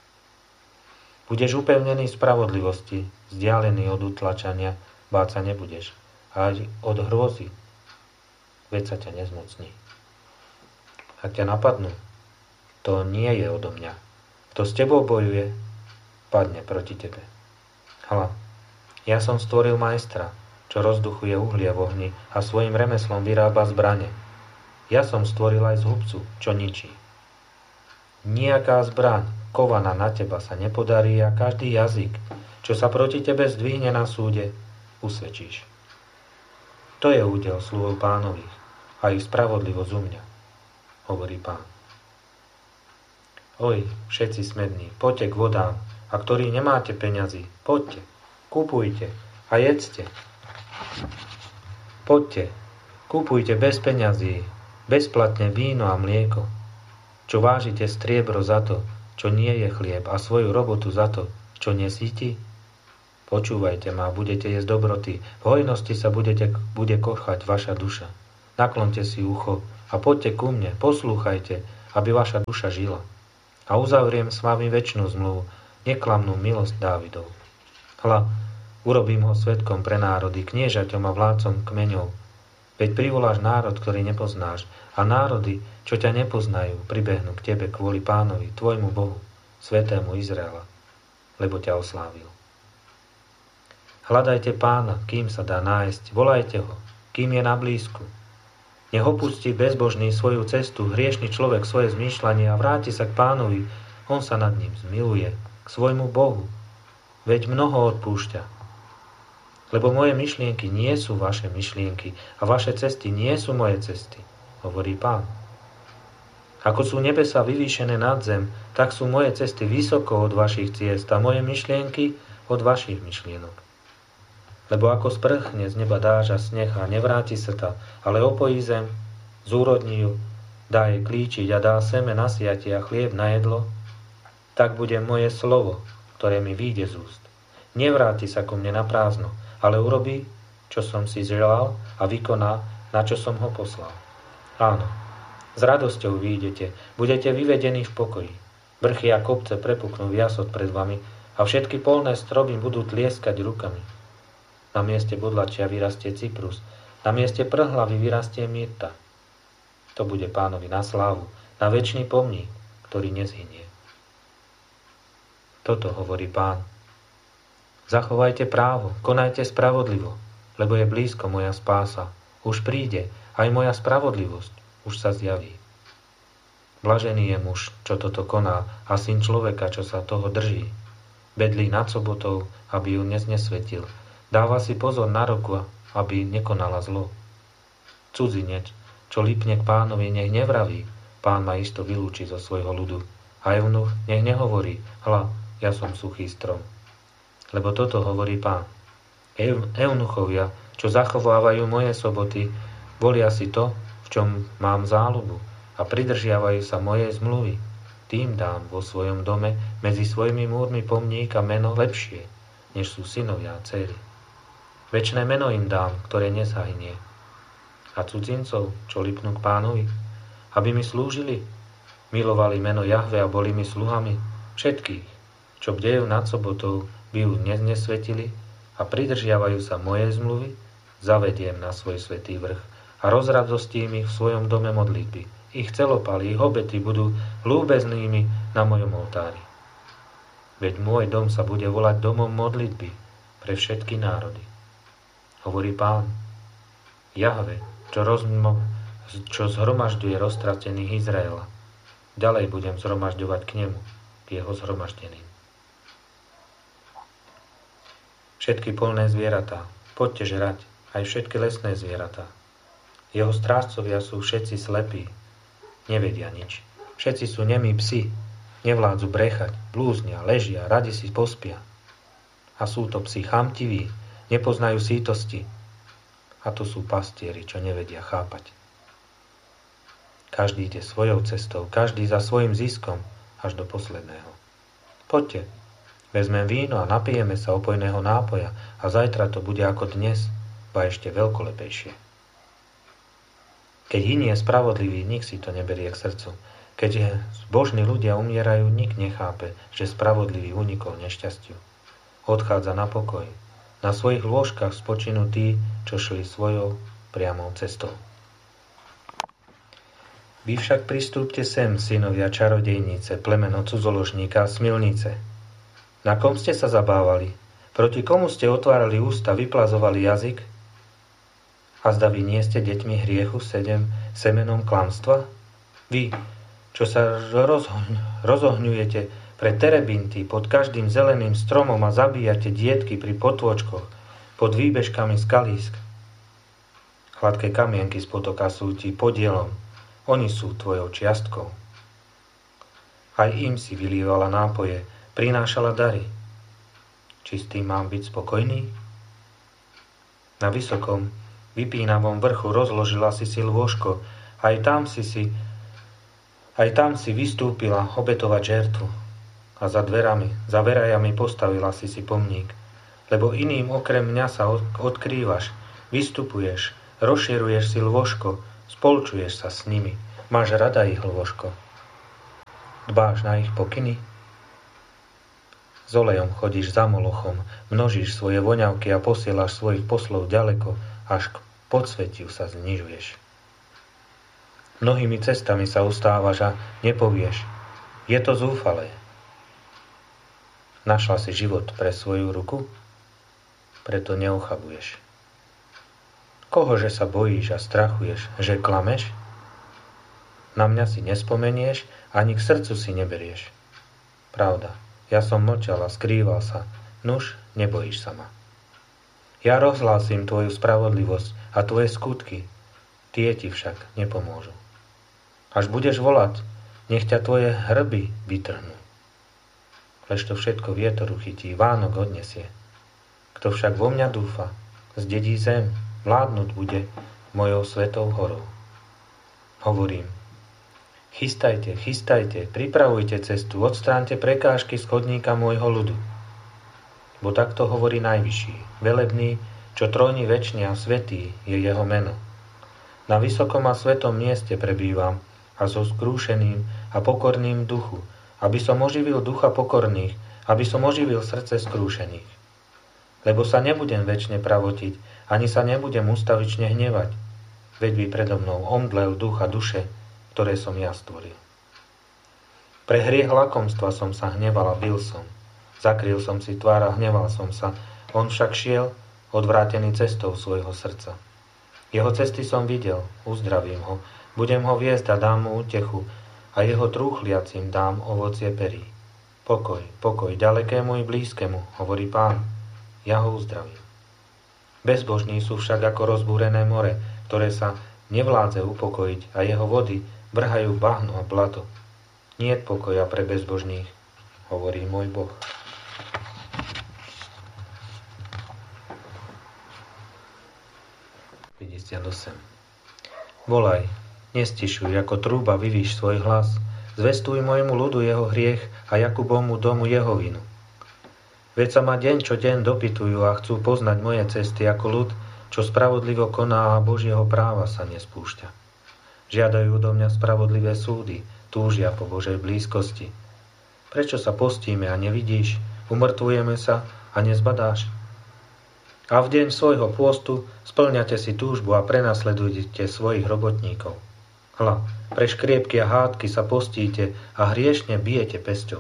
Budeš upevnený v spravodlivosti, vzdialený od utlačania, báť sa nebudeš, a aj od hrôzy, veď sa ťa nezmocní. Ak ťa napadnú, to nie je odo mňa. Kto s tebou bojuje, padne proti tebe. Hľa, ja som stvoril majstra, čo rozduchuje uhlie v ohni a svojim remeslom vyrába zbrane. Ja som stvoril aj zhubcu, čo ničí. Nijaká zbraň kovaná na teba sa nepodarí a každý jazyk, čo sa proti tebe zdvihne na súde, usvedčíš. To je údel sluhov Pánových a ich spravodlivosť u mňa, hovorí Pán. Oj, všetci smední, poďte k vodám, a ktorí nemáte peňazí, poďte, kupujte a jedzte. Poďte, kupujte bez peňazí, bezplatne víno a mlieko, čo vážite striebro za to, čo nie je chlieb, a svoju robotu za to, čo nesíti. Počúvajte ma a budete jesť dobroty. V hojnosti sa budete, bude kochať vaša duša. Naklonte si ucho a poďte ku mne, poslúchajte, aby vaša duša žila. A uzavriem s vami večnú zmluvu, neklamnú milosť Dávidov. Hľa, urobím ho svedkom pre národy, kniežaťom a vládcom kmeňov. Veď privoláš národ, ktorý nepoznáš, a národy, čo ťa nepoznajú, pribehnú k tebe kvôli Pánovi, tvojmu Bohu, Svätému Izraela, lebo ťa oslávil. Hľadajte Pána, kým sa dá nájsť, volajte ho, kým je na blízku. Nech opustí bezbožný svoju cestu, hriešný človek svoje zmýšľanie a vráti sa k Pánovi, on sa nad ním zmiluje, k svojmu Bohu, veď mnoho odpúšťa. Lebo moje myšlienky nie sú vaše myšlienky a vaše cesty nie sú moje cesty, hovorí Pán. Ako sú nebesá vyvýšené nad zem, tak sú moje cesty vysoko od vašich ciest a moje myšlienky od vašich myšlienok. Lebo ako sprchne z neba dáža sneh a nevráti sa ta, ale opojí zem, zúrodní ju, dá jej klíčiť a dá seme na siatie a chlieb na jedlo, tak bude moje slovo, ktoré mi vyjde z úst. Nevráti sa ku mne na prázdno, ale urobí, čo som si želal a vykoná, na čo som ho poslal. Áno, s radosťou vyjdete, budete vyvedení v pokoji. Vrchy a kopce prepuknú v jasot pred vami a všetky polné stromy budú tlieskať rukami. Na mieste bodlačia vyrastie cyprus, na mieste prhlavy vyrastie myrta. To bude Pánovi na slávu, na večný pomník, ktorý nezhynie. Toto hovorí Pán. Zachovajte právo, konajte spravodlivo, lebo je blízko moja spása. Už príde, aj moja spravodlivosť už sa zjaví. Blažený je muž, čo toto koná, a syn človeka, čo sa toho drží. Bedlí nad sobotou, aby ju neznesvetil. Dáva si pozor na ruku, aby nekonala zlo. Cudzinec, čo lipne k Pánovi, nech nevraví, Pán ma isto vylúči zo svojho ľudu. A eunuch nech nehovorí, hľa, ja som suchý strom. Lebo toto hovorí Pán. Eunuchovia, čo zachovávajú moje soboty, volia si to, v čom mám záľubu, a pridržiavajú sa mojej zmluvy. Tým dám vo svojom dome medzi svojimi múrmi pomník a meno lepšie, než sú synovia a dcery. Večné meno im dám, ktoré nezahynie. A cudzincov, čo lipnú k Pánovi, aby mi slúžili, milovali meno Jahve a boli mi sluhami, všetkých, čo bdejú nad sobotou, by ju neznesvetili a pridržiavajú sa mojej zmluvy, zavediem na svoj svätý vrch a rozradostím ich v svojom dome modlitby. Ich celopaly, ich obety budú ľúbeznými na mojom oltári. Veď môj dom sa bude volať domom modlitby pre všetky národy. Hovorí Pán, Jahve, čo, rozmo, čo zhromažďuje roztratených Izraela. Ďalej budem zhromažďovať k nemu, k jeho zhromaždeným. Všetky polné zvieratá, poďte žrať, aj všetky lesné zvieratá. Jeho strážcovia sú všetci slepí, nevedia nič. Všetci sú nemí psi, nevládzu brechať, blúznia, ležia, radi si pospia. A sú to psi chamtiví, nepoznajú sítosti. A to sú pastieri, čo nevedia chápať. Každý ide svojou cestou, každý za svojim ziskom, až do posledného. Poďte, vezmem víno a napijeme sa opojného nápoja a zajtra to bude ako dnes, ba ešte veľkolepejšie. Keď iný je spravodlivý, nik si to neberie k srdcu. Keď zbožní ľudia umierajú, nik nechápe, že spravodlivý unikol nešťastiu. Odchádza na pokoj. Na svojich lôžkach spočinú tí, čo šli svojou priamou cestou. Vy však pristúpte sem, synovia čarodejnice, plemeno cudzoložníka a smilnice. Na kom ste sa zabávali? Proti komu ste otvárali ústa, vyplazovali jazyk? A zda vy nie ste deťmi hriechu sedem semenom klamstva? Vy, čo sa rozohň, rozohňujete pre terebinty pod každým zeleným stromom a zabíjate dietky pri potôčkoch pod výbežkami skalísk. Hladké kamienky z potoka sú ti podielom, oni sú tvojou čiastkou. Aj im si vylievala nápoje, prinášala dary. Či s tým mám byť spokojný? Na vysokom, vypínavom vrchu rozložila si si lôžko, aj tam si si, aj tam si vystúpila obetovať žertvu. A za dverami, za verajami postavila si si pomník, lebo iným okrem mňa sa odkrývaš, vystupuješ, rozširuješ si lôžko, spolčuješ sa s nimi, máš rada ich lôžko. Dbáš na ich pokyny? S olejom chodíš za Molochom, množíš svoje voňavky a posielaš svojich poslov ďaleko, až k podsvetiu sa znižuješ. Mnohými cestami sa ustávaš a nepovieš, je to zúfalé. Našla si život pre svoju ruku? Preto neochabuješ. Kohože sa bojíš a strachuješ, že klameš? Na mňa si nespomenieš, ani k srdcu si neberieš. Pravda, ja som mlčal a skrýval sa, nuž, nebojíš sa ma. Ja rozhlásím tvoju spravodlivosť a tvoje skutky, tie ti však nepomôžu. Až budeš volať, nech ťa tvoje hrby vytrhnú. Lež to všetko vietor uchytí, Vánok odnesie. Kto však vo mňa dúfa, zdedí zem, vládnuť bude mojou svetou horou. Hovorím, chystajte, chystajte, pripravujte cestu, odstráňte prekážky z chodníka môjho ľudu. Bo takto hovorí Najvyšší, velebný, čo tróni večne a svätý je jeho meno. Na vysokom a svetom mieste prebývam a so skrúšeným a pokorným duchu, aby som oživil ducha pokorných, aby som oživil srdce skrúšených. Lebo sa nebudem večne pravotiť, ani sa nebudem ustavične hnevať, veď by predo mnou omdlel duch a duše, ktoré som ja stvoril. Pre hriech lakomstva som sa hneval a bil som. Zakryl som si tvár a hneval som sa, on však šiel odvrátený cestou svojho srdca. Jeho cesty som videl, uzdravím ho, budem ho viesť a dám mu útechu a jeho trúchliacim dám ovocie perí. Pokoj, pokoj, ďalekému i blízkemu, hovorí Pán, ja ho uzdravím. Bezbožní sú však ako rozbúrené more, ktoré sa nevládze upokojiť a jeho vody vrhajú bahno a blato. Niet pokoja pre bezbožných, hovorí môj Boh. päťdesiatosem. Volaj, nestišuj, ako trúba vyvíš svoj hlas, zvestuj môjmu ľudu jeho hriech a Jakubovmu domu jeho vinu. Veď sa ma deň čo deň dopytujú a chcú poznať moje cesty ako ľud, čo spravodlivo koná a Božieho práva sa nespúšťa. Žiadajú do mňa spravodlivé súdy, túžia po Božej blízkosti. Prečo sa postíme a nevidíš, umrtvujeme sa a nezbadáš? A v deň svojho pôstu spĺňate si túžbu a prenasledujete svojich robotníkov. Hľa, pre škriepky a hádky sa postíte a hriešne bijete pesťou.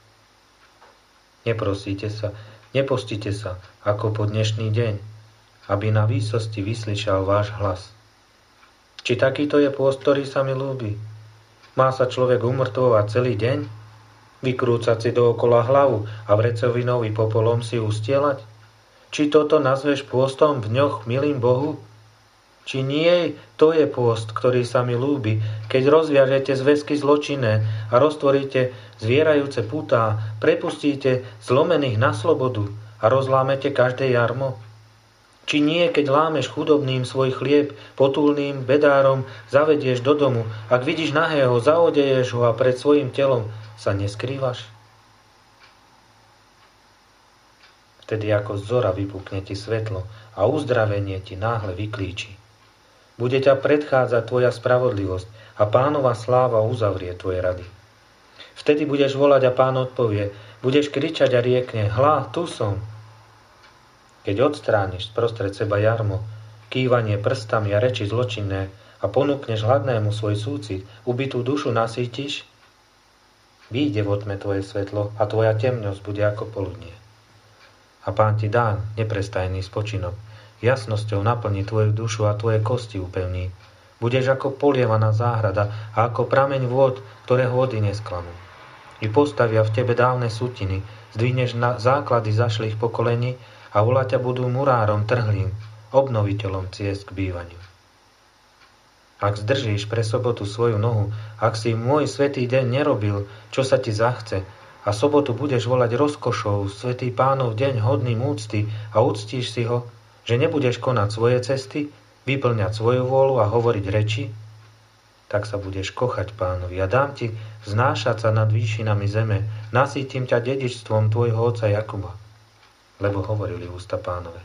Neprosíte sa, nepostite sa, ako po dnešný deň, aby na výsosti vyslyšal váš hlas. Či takýto je pôst, ktorý sa mi ľúbi? Má sa človek umrtvovať celý deň? Vykrúcať si dookola hlavu a vrecovinou i popolom si ustielať? Či toto nazveš pôstom v dňoch milým Bohu? Či nie to je pôst, ktorý sa mi ľúbi, keď rozviažete zväzky zločinné a roztvoríte zvierajúce putá, prepustíte zlomených na slobodu a rozlámete každé jarmo? Či nie, keď lámeš chudobným svoj chlieb, potulným bedárom zavedieš do domu, ak vidíš nahého, zaodeješ ho a pred svojim telom sa neskrývaš? Vtedy ako zora vypukne ti svetlo a uzdravenie ti náhle vyklíči. Bude ťa predchádzať tvoja spravodlivosť a Pánova sláva uzavrie tvoje rady. Vtedy budeš volať a Pán odpovie, budeš kričať a riekne, hľa, tu som. Keď odstrániš sprostred seba jarmo, kývanie prstami a reči zločinné a ponúkneš hladnému svoj súcit, ubitú dušu nasýtiš, vyjde vo tme tvoje svetlo a tvoja temnosť bude ako poludnie. A Pán ti dá neprestajný spočinok, jasnosťou naplní tvoju dušu a tvoje kosti upevní. Budeš ako polievaná záhrada a ako prameň vôd, ktoré vody nesklamú. I postavia v tebe dávne sútiny, zdvihneš na základy zašlých pokolení a volá ťa budú murárom trhlým, obnoviteľom ciest k bývaniu. Ak zdržíš pre sobotu svoju nohu, ak si môj svätý deň nerobil, čo sa ti zachce, a sobotu budeš volať rozkošou, svätý Pánov deň hodným úcty a uctíš si ho, že nebudeš konať svoje cesty, vyplňať svoju vôľu a hovoriť reči, tak sa budeš kochať Pánovi a dám ti vznášať sa nad výšinami zeme, nasýtim ťa dedičstvom tvojho otca Jakuba. lebo hovorili ústa Pánove.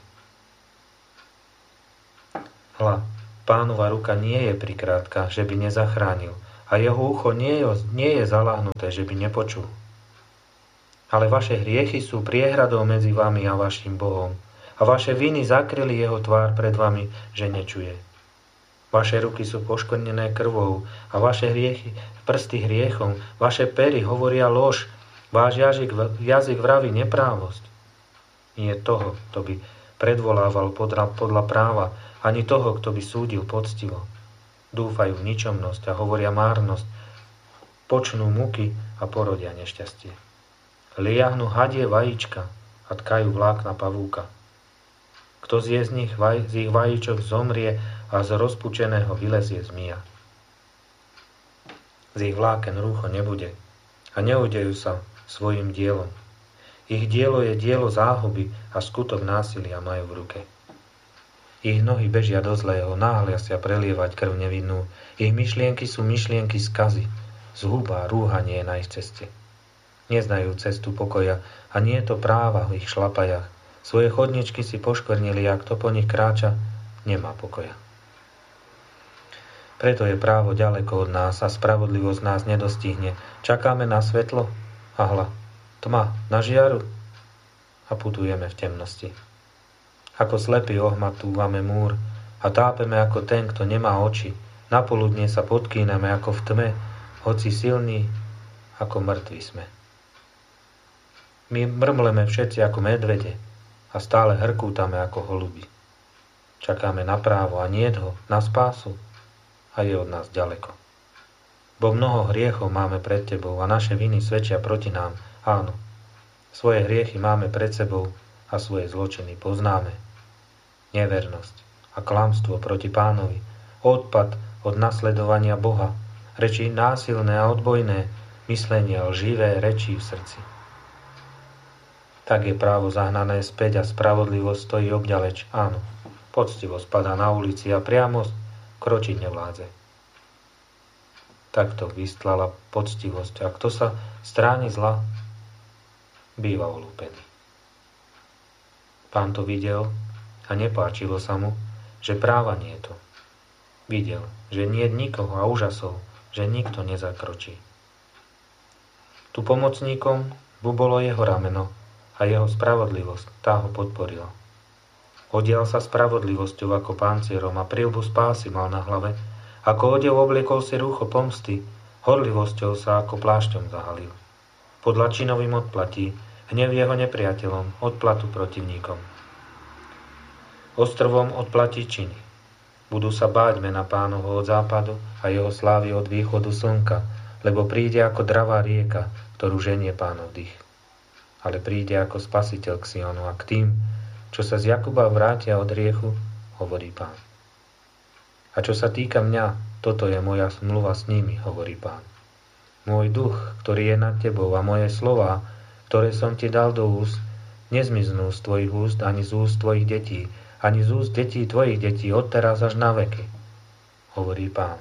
Hľa, Pánova ruka nie je prikrátka, že by nezachránil, a jeho ucho nie je, nie je zaláhnuté, že by nepočul. Ale vaše hriechy sú priehradou medzi vami a vašim Bohom, a vaše viny zakryli jeho tvár pred vami, že nečuje. Vaše ruky sú poškvrnené krvou a vaše hriechy, prsty hriechom, vaše pery hovoria lož, váš jazyk, jazyk vraví neprávosť. Nie toho, kto by predvolával podľa, podľa práva, ani toho, kto by súdil poctivo. Dúfajú v ničomnosť a hovoria márnosť, počnú muky a porodia nešťastie. Liahnu hadie vajíčka a tkajú vlákna pavúka. Kto zje z nich vaj, z ich vajíčok zomrie a z rozpučeného vylezie zmija. Z ich vláken rúcho nebude a neudejú sa svojim dielom. Ich dielo je dielo záhuby a skutok násilia majú v ruke. Ich nohy bežia do zlého, náhlia sa prelievať krv nevinnú. Ich myšlienky sú myšlienky skazy, zhuba, rúhanie je na ich ceste. Neznajú cestu pokoja a nie je to práva v ich šlapajach. Svoje chodničky si poškvrnili a kto po nich kráča, nemá pokoja. Preto je právo ďaleko od nás a spravodlivosť nás nedostihne. Čakáme na svetlo a hľa, tma na žiaru a putujeme v temnosti. Ako slepý ohmatúvame múr a tápeme ako ten, kto nemá oči. Napoludne sa podkýneme ako v tme, hoci silní, ako mŕtvi sme. My mrmleme všetci ako medvede a stále hrkútame ako holuby. Čakáme na právo a niet ho, na spásu a je od nás ďaleko. Bo mnoho hriechov máme pred tebou a naše viny svedčia proti nám. Áno, svoje hriechy máme pred sebou a svoje zločiny poznáme. Nevernosť a klamstvo proti Pánovi, odpad od nasledovania Boha, reči násilné a odbojné, myslenie lživé rečí v srdci. Tak je právo zahnané späť a spravodlivosť stojí obďaleč. Áno, poctivosť padá na ulici a priamo kročiť nevládze. Takto vystlala poctivosť a kto sa stráni zla, býva olúpený. Pán to videl a nepáčilo sa mu, že práva nie je to. Videl, že nie je nikoho a úžasov, že nikto nezakročí. Tu pomocníkom mu bolo jeho rameno a jeho spravodlivosť, tá ho podporila. Odial sa spravodlivosťou ako pancierom a prilbu spásy mal na hlave, ako odev obliekol si rúcho pomsty, horlivosťou sa ako plášťom zahalil. Pod lačinovým odplatí, hnev jeho nepriateľom, odplatu protivníkom. Ostrovom odplatí činy. Budú sa báť mena Pánovho od západu a jeho slávy od východu slnka, lebo príde ako dravá rieka, ktorú ženie Pánov dých. Ale príde ako spasiteľ k Sionu a k tým, čo sa z Jakuba vrátia od hriechu, hovorí Pán. A čo sa týka mňa, toto je moja zmluva s nimi, hovorí Pán. Môj duch, ktorý je nad tebou a moje slová, ktoré som ti dal do úst, nezmiznú z tvojich úst ani z úst tvojich detí, ani z úst detí tvojich detí odteraz až na veky, hovorí Pán.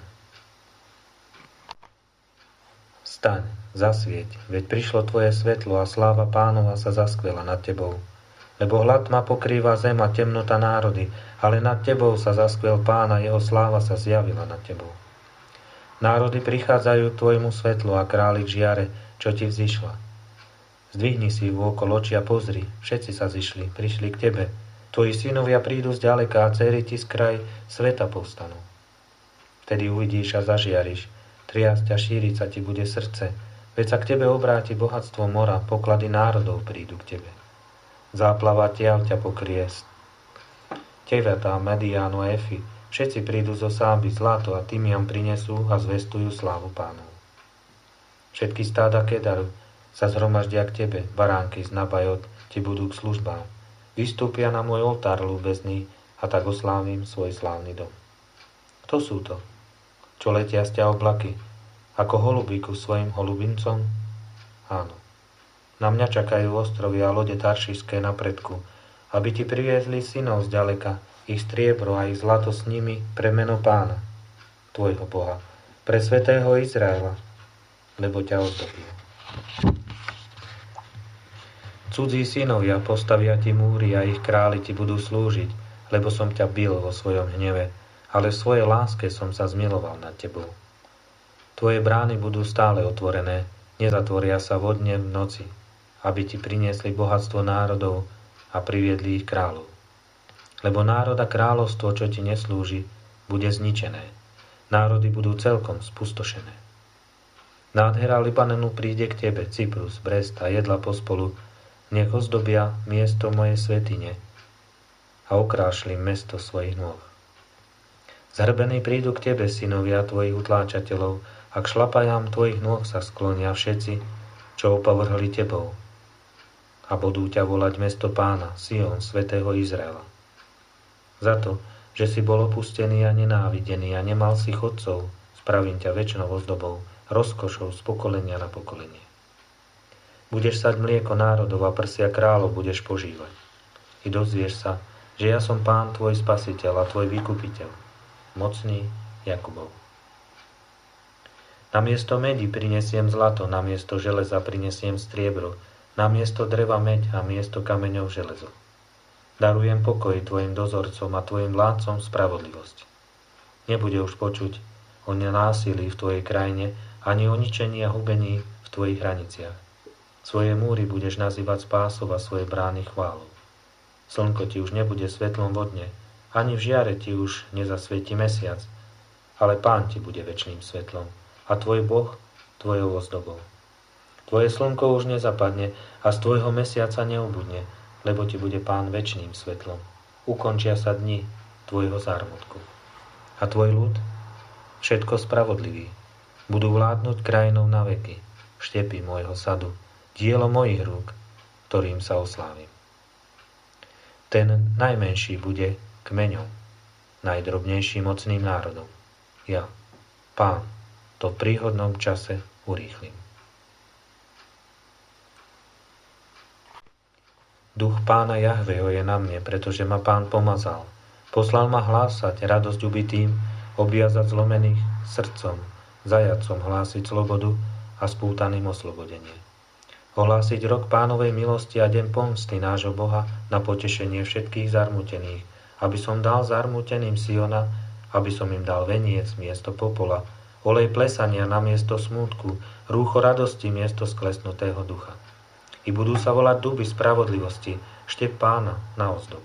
Vstaň, zasvieť, veď prišlo tvoje svetlo a sláva Pánova sa zaskvela nad tebou. Lebo hlad ma pokrýva zem a temnota národy, ale nad tebou sa zaskvel Pán a jeho sláva sa zjavila nad tebou. Národy prichádzajú k tvojmu svetlu a králi k žiare, čo ti vzýšla. Zdvihni si vôkol oči a pozri, všetci sa zišli, prišli k tebe. Tvoji synovia prídu zďaleka a dcery ti z kraj sveta povstanú. Vtedy uvidíš a zažiariš, triasť a šíriť sa ti bude srdce, veď sa k tebe obráti bohatstvo mora, poklady národov prídu k tebe. Záplava tiaľ ťa pokrie. Tevetá, Mediánu a Efy, všetci prídu zo Sáby, zlato a tymiam prinesú a zvestujú slávu Pánov. Všetky stáda Kedaru sa zhromaždia k tebe, baránky z Nabajot ti budú k službám. Vystúpia na môj oltár ľúbezný a tak oslávim svoj slávny dom. Kto sú to? Čo letia z ťa oblaky, ako holubíku svojim holubincom? Áno. Na mňa čakajú ostrovy a lode taršišské na predku, aby ti priviezli synov zďaleka, ich striebro a ich zlato s nimi pre meno Pána, tvojho Boha, pre svätého Izraela, lebo ťa ozdobí. Cudzí synovia postavia ti múry a ich králi ti budú slúžiť, lebo som ťa bil vo svojom hneve, ale v svojej láske som sa zmiloval nad tebou. Tvoje brány budú stále otvorené, nezatvoria sa vodne v noci, aby ti priniesli bohatstvo národov a priviedli ich kráľov. Lebo národ a kráľovstvo, čo ti neslúži, bude zničené. Národy budú celkom spustošené. Nádhera Libanonu príde k tebe, Cyprus, Brest a jedla pospolu, nech ozdobia miesto mojej svätyne a okrášli mesto svojich nôh. Zhrbení prídu k tebe, synovia tvojich utláčateľov, a k šlapajám tvojich nôh sa sklonia všetci, čo opovrhli tebou. A budú ťa volať mesto Pána, Sion, svätého Izraela. Za to, že si bol opustený a nenávidený a nemal si chodcov, spravím ťa večnou ozdobou, rozkošou z pokolenia na pokolenie. Budeš sať mlieko národov a prsia kráľov budeš požívať. I dozvieš sa, že ja som Pán tvoj spasiteľ a tvoj vykupiteľ, mocný Jakubov. Namiesto medi prinesiem zlato, namiesto železa prinesiem striebro, namiesto dreva meď a miesto kameňov železo. Darujem pokoj tvojim dozorcom a tvojim vládcom spravodlivosť. Nebude už počuť o násilí v tvojej krajine, ani o ničení a hubení v tvojich hraniciach. Svoje múry budeš nazývať spásov a svoje brány chválou. Slnko ti už nebude svetlom vodne, ani v žiare ti už nezasvieti mesiac, ale Pán ti bude večným svetlom a tvoj Boh tvojou ozdobou. Tvoje slnko už nezapadne a z tvojho mesiaca neubudne, lebo ti bude Pán večným svetlom. Ukončia sa dni tvojho zármutku. A tvoj ľud, všetko spravodlivý, budú vládnuť krajinou na veky, štepy môjho sadu, dielo mojich rúk, ktorým sa oslávim. Ten najmenší bude kmeňom, najdrobnejší mocným národom. Ja, Pán, to v príhodnom čase urýchlim. Duch Pána Jahveho je na mne, pretože ma Pán pomazal. Poslal ma hlásať radosť ubitým, obviazať zlomených srdcom, zajatcom hlásiť slobodu a spútaným oslobodenie. Ohlásiť rok Pánovej milosti a deň pomsty nášho Boha na potešenie všetkých zarmutených, aby som dal zarmuteným Siona, aby som im dal veniec miesto popola, olej plesania na miesto smútku, rúcho radosti miesto sklesnutého ducha. I budú sa volať duby spravodlivosti, štep Pána na ozdobu.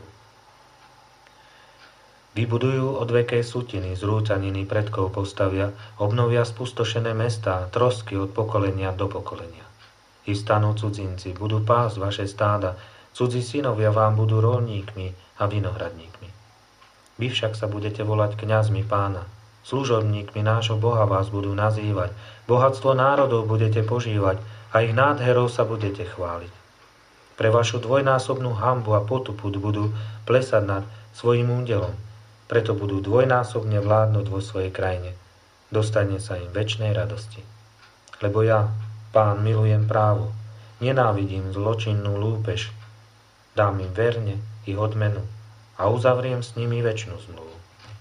Vybudujú odvekej sutiny, zrúcaniny predkov postavia, obnovia spustošené mestá, trosky od pokolenia do pokolenia. I stanú cudzinci, budú pásť vaše stáda, cudzí synovia vám budú roľníkmi a vinohradníkmi. Vy však sa budete volať kňazmi Pána, služobníkmi nášho Boha vás budú nazývať, bohatstvo národov budete požívať a ich nádherou sa budete chváliť. Pre vašu dvojnásobnú hanbu a potupu budú plesať nad svojim údelom, preto budú dvojnásobne vládnuť vo svojej krajine. Dostane sa im večnej radosti. Lebo ja, Pán, milujem právo, nenávidím zločinnú lúpež, dám im verne ich odmenu a uzavriem s nimi večnú zmluvu.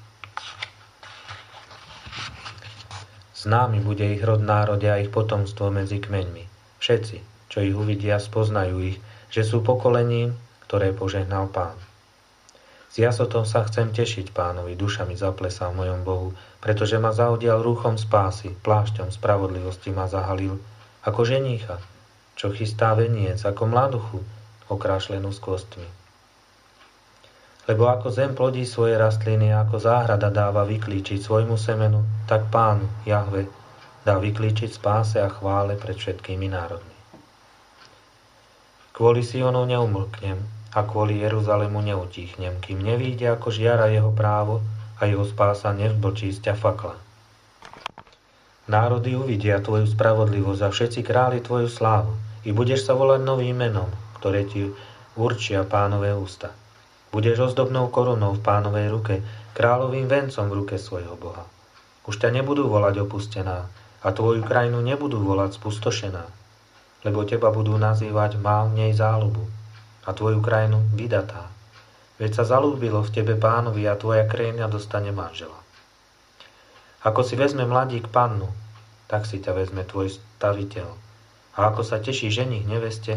Známy bude ich rod národe a ich potomstvo medzi kmeňmi. Všetci, čo ich uvidia, spoznajú ich, že sú pokolením, ktoré požehnal Pán. S jasotom sa chcem tešiť Pánovi, duša mi zaplesá v mojom Bohu, pretože ma zaodial rúchom spásy, plášťom spravodlivosti ma zahalil, ako ženícha, čo chystá veniec, ako mladuchu, okrášlenú s kostmi. Lebo ako zem plodí svoje rastliny a ako záhrada dáva vyklíčiť svojmu semenu, tak Pán, Jahve, dá vyklíčiť spáse a chvále pred všetkými národmi. Kvôli Sionu neumlknem a kvôli Jeruzalému neutíchnem, kým nevíde, ako žiara jeho právo a jeho spása nevzblčí z ťa fakla. Národy uvidia tvoju spravodlivosť a všetci králi tvoju slávu i budeš sa volať novým menom, ktoré ti určia Pánové ústa. Budeš ozdobnou korunou v Pánovej ruke, kráľovým vencom v ruke svojho Boha. Už ťa nebudú volať opustená a tvoju krajinu nebudú volať spustošená, lebo teba budú nazývať má v nej záľubu a tvoju krajinu vydatá. Veď sa zalúbilo v tebe Pánovi a tvoja krajina dostane manžela. Ako si vezme mladík pannu, tak si ťa vezme tvoj staviteľ. A ako sa teší ženich neveste,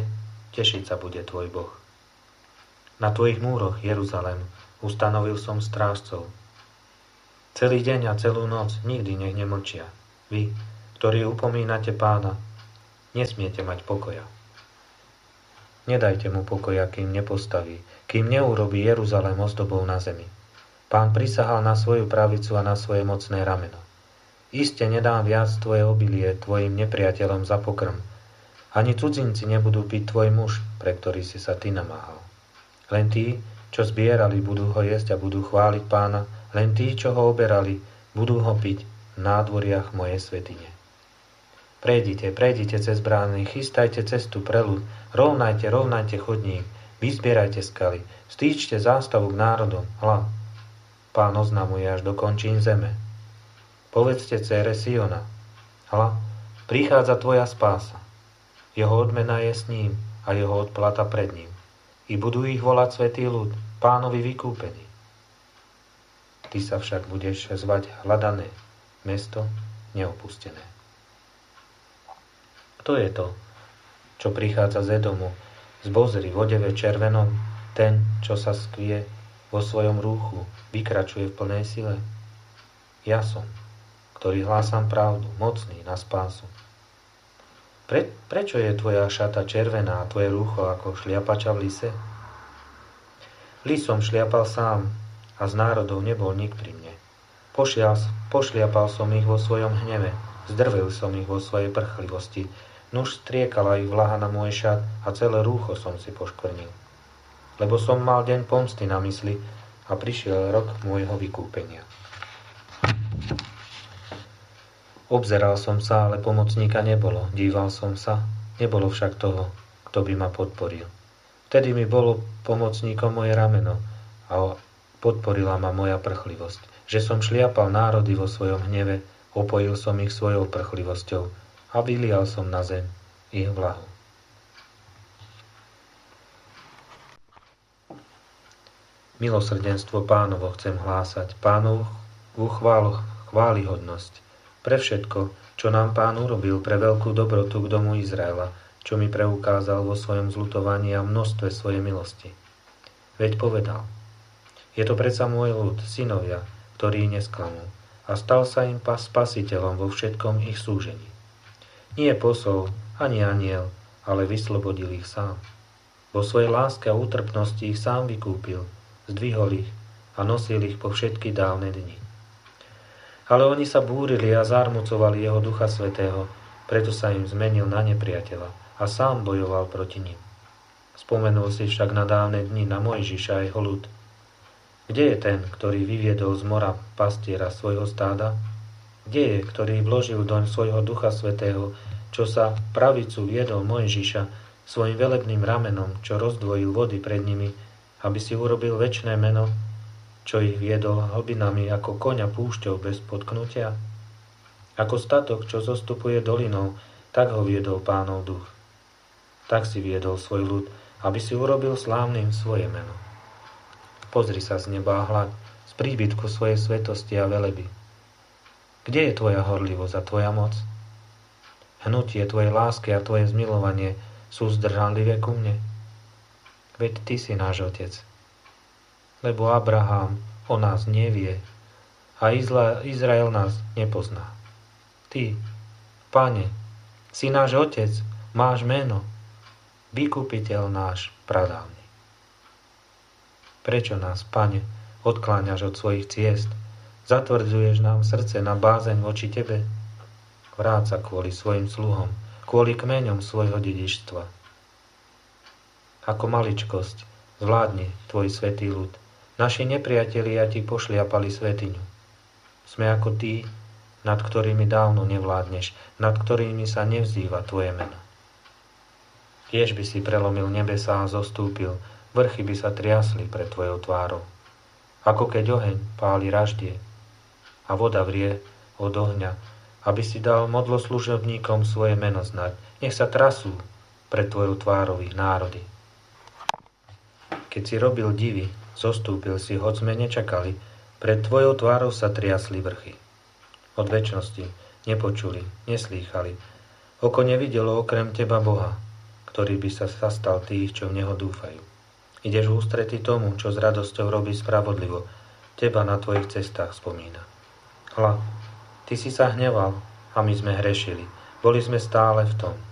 tešiť sa bude tvoj Boh. Na tvojich múroch, Jeruzalém, ustanovil som strážcov. Celý deň a celú noc nikdy nech nemlčia. Vy, ktorí upomínate Pána, nesmiete mať pokoja. Nedajte mu pokoja, kým nepostaví, kým neurobí Jeruzalém ozdobou na zemi. Pán prisahal na svoju pravicu a na svoje mocné rameno. Iste nedám viac tvoje obilie tvojim nepriateľom za pokrm. Ani cudzinci nebudú piť tvoj muž, pre ktorý si sa ty namáhal. Len tí, čo zbierali, budú ho jesť a budú chváliť Pána, len tí, čo ho oberali, budú ho piť v nádvoriach mojej svätyne. Prejdite, prejdite cez brány, chystajte cestu pre ľud, rovnajte, rovnajte chodník, vyzbierajte skaly, stýčte zástavu k národom, hla. Pán oznamuje až do končín zeme. Povedzte dcére Siona, hla, prichádza tvoja spása. Jeho odmena je s ním a jeho odplata pred ním. I budú ich volať svätý ľud, Pánovi vykúpení. Ty sa však budeš zvať hľadané, mesto neopustené. Kto je to, čo prichádza z Edomu, z Bozry v odeve červenom, ten, čo sa skvie vo svojom rúchu, vykračuje v plnej sile? Ja som, ktorý hlásam pravdu, mocný na spásu. Pre, prečo je tvoja šata červená a tvoje rúcho ako šliapača v lise? Lis som šliapal sám a z národov nebol nik pri mne. Pošial, pošliapal som ich vo svojom hneve, zdrvil som ich vo svojej prchlivosti, nuž striekala ich vlaha na môj šat a celé rúcho som si poškvrnil. Lebo som mal deň pomsty na mysli a prišiel rok môjho vykúpenia. Obzeral som sa, ale pomocníka nebolo. Díval som sa, nebolo však toho, kto by ma podporil. Vtedy mi bolo pomocníkom moje rameno a podporila ma moja prchlivosť. Že som šliapal národy vo svojom hneve, opojil som ich svojou prchlivosťou a vylial som na zem ich vlahu. Milosrdenstvo Pánovo chcem hlásať, Pánovu chválu, chválihodnosť. Pre všetko, čo nám Pán urobil, pre veľkú dobrotu k domu Izraela, čo mi preukázal vo svojom zľutovaní a množstve svojej milosti. Veď povedal, je to predsa môj ľud, synovia, ktorí nesklamú, a stal sa im spasiteľom vo všetkom ich súžení. Nie posol, ani aniel, ale vyslobodil ich sám. Vo svojej láske a útrpnosti ich sám vykúpil, zdvihol ich a nosil ich po všetky dávne dni. Ale oni sa búrili a zármucovali jeho Ducha Svätého, preto sa im zmenil na nepriateľa a sám bojoval proti nim. Spomenul si však na dávne dni na Mojžiša a jeho ľud. Kde je ten, ktorý vyviedol z mora pastiera svojho stáda? Kde je, ktorý vložil doň svojho Ducha Svätého, čo sa pravicu viedol Mojžiša svojim velebným ramenom, čo rozdvojil vody pred nimi, aby si urobil večné meno, čo ich viedol hlbinami ako koňa púšťou bez potknutia? Ako statok, čo zostupuje dolinou, tak ho viedol Pánov duch. Tak si viedol svoj ľud, aby si urobil slávnym svoje meno. Pozri sa z neba a hľaď, z príbytku svojej svetosti a veleby. Kde je tvoja horlivosť a tvoja moc? Hnutie tvojej lásky a tvoje zmilovanie sú zdržanlivé ku mne. Veď ty si náš otec. Lebo Abraham o nás nevie a Izrael nás nepozná. Ty, Pane, si náš otec, máš meno, vykupiteľ náš pradávny. Prečo nás, Pane, odkláňaš od svojich ciest? Zatvrdzuješ nám srdce na bázeň voči Tebe? Vráť sa kvôli svojim sluhom, kvôli kmeňom svojho dedičstva. Ako maličkosť zvládni Tvoj svätý ľud. Naši nepriatelia Ti pošliapali svätyňu. Sme ako tí, nad ktorými dávno nevládneš, nad ktorými sa nevzýva Tvoje meno. Tiež by si prelomil nebesá a zostúpil, vrchy by sa triasli pred Tvojou tvárou. Ako keď oheň páli raždie a voda vrie od ohňa, aby si dal modloslužobníkom svoje meno znať. Nech sa trasú pred Tvojou tvárou ich národy. Keď si robil divy, zostúpil si, hoď sme nečakali, pred Tvojou tvárou sa triasli vrchy. Od večnosti nepočuli, neslýchali. Oko nevidelo okrem Teba Boha, ktorý by sa zastal tých, čo v Neho dúfajú. Ideš v ústrety tomu, čo s radosťou robí spravodlivo, teba na tvojich cestách spomína. Hľa, ty si sa hneval a my sme hrešili, boli sme stále v tom.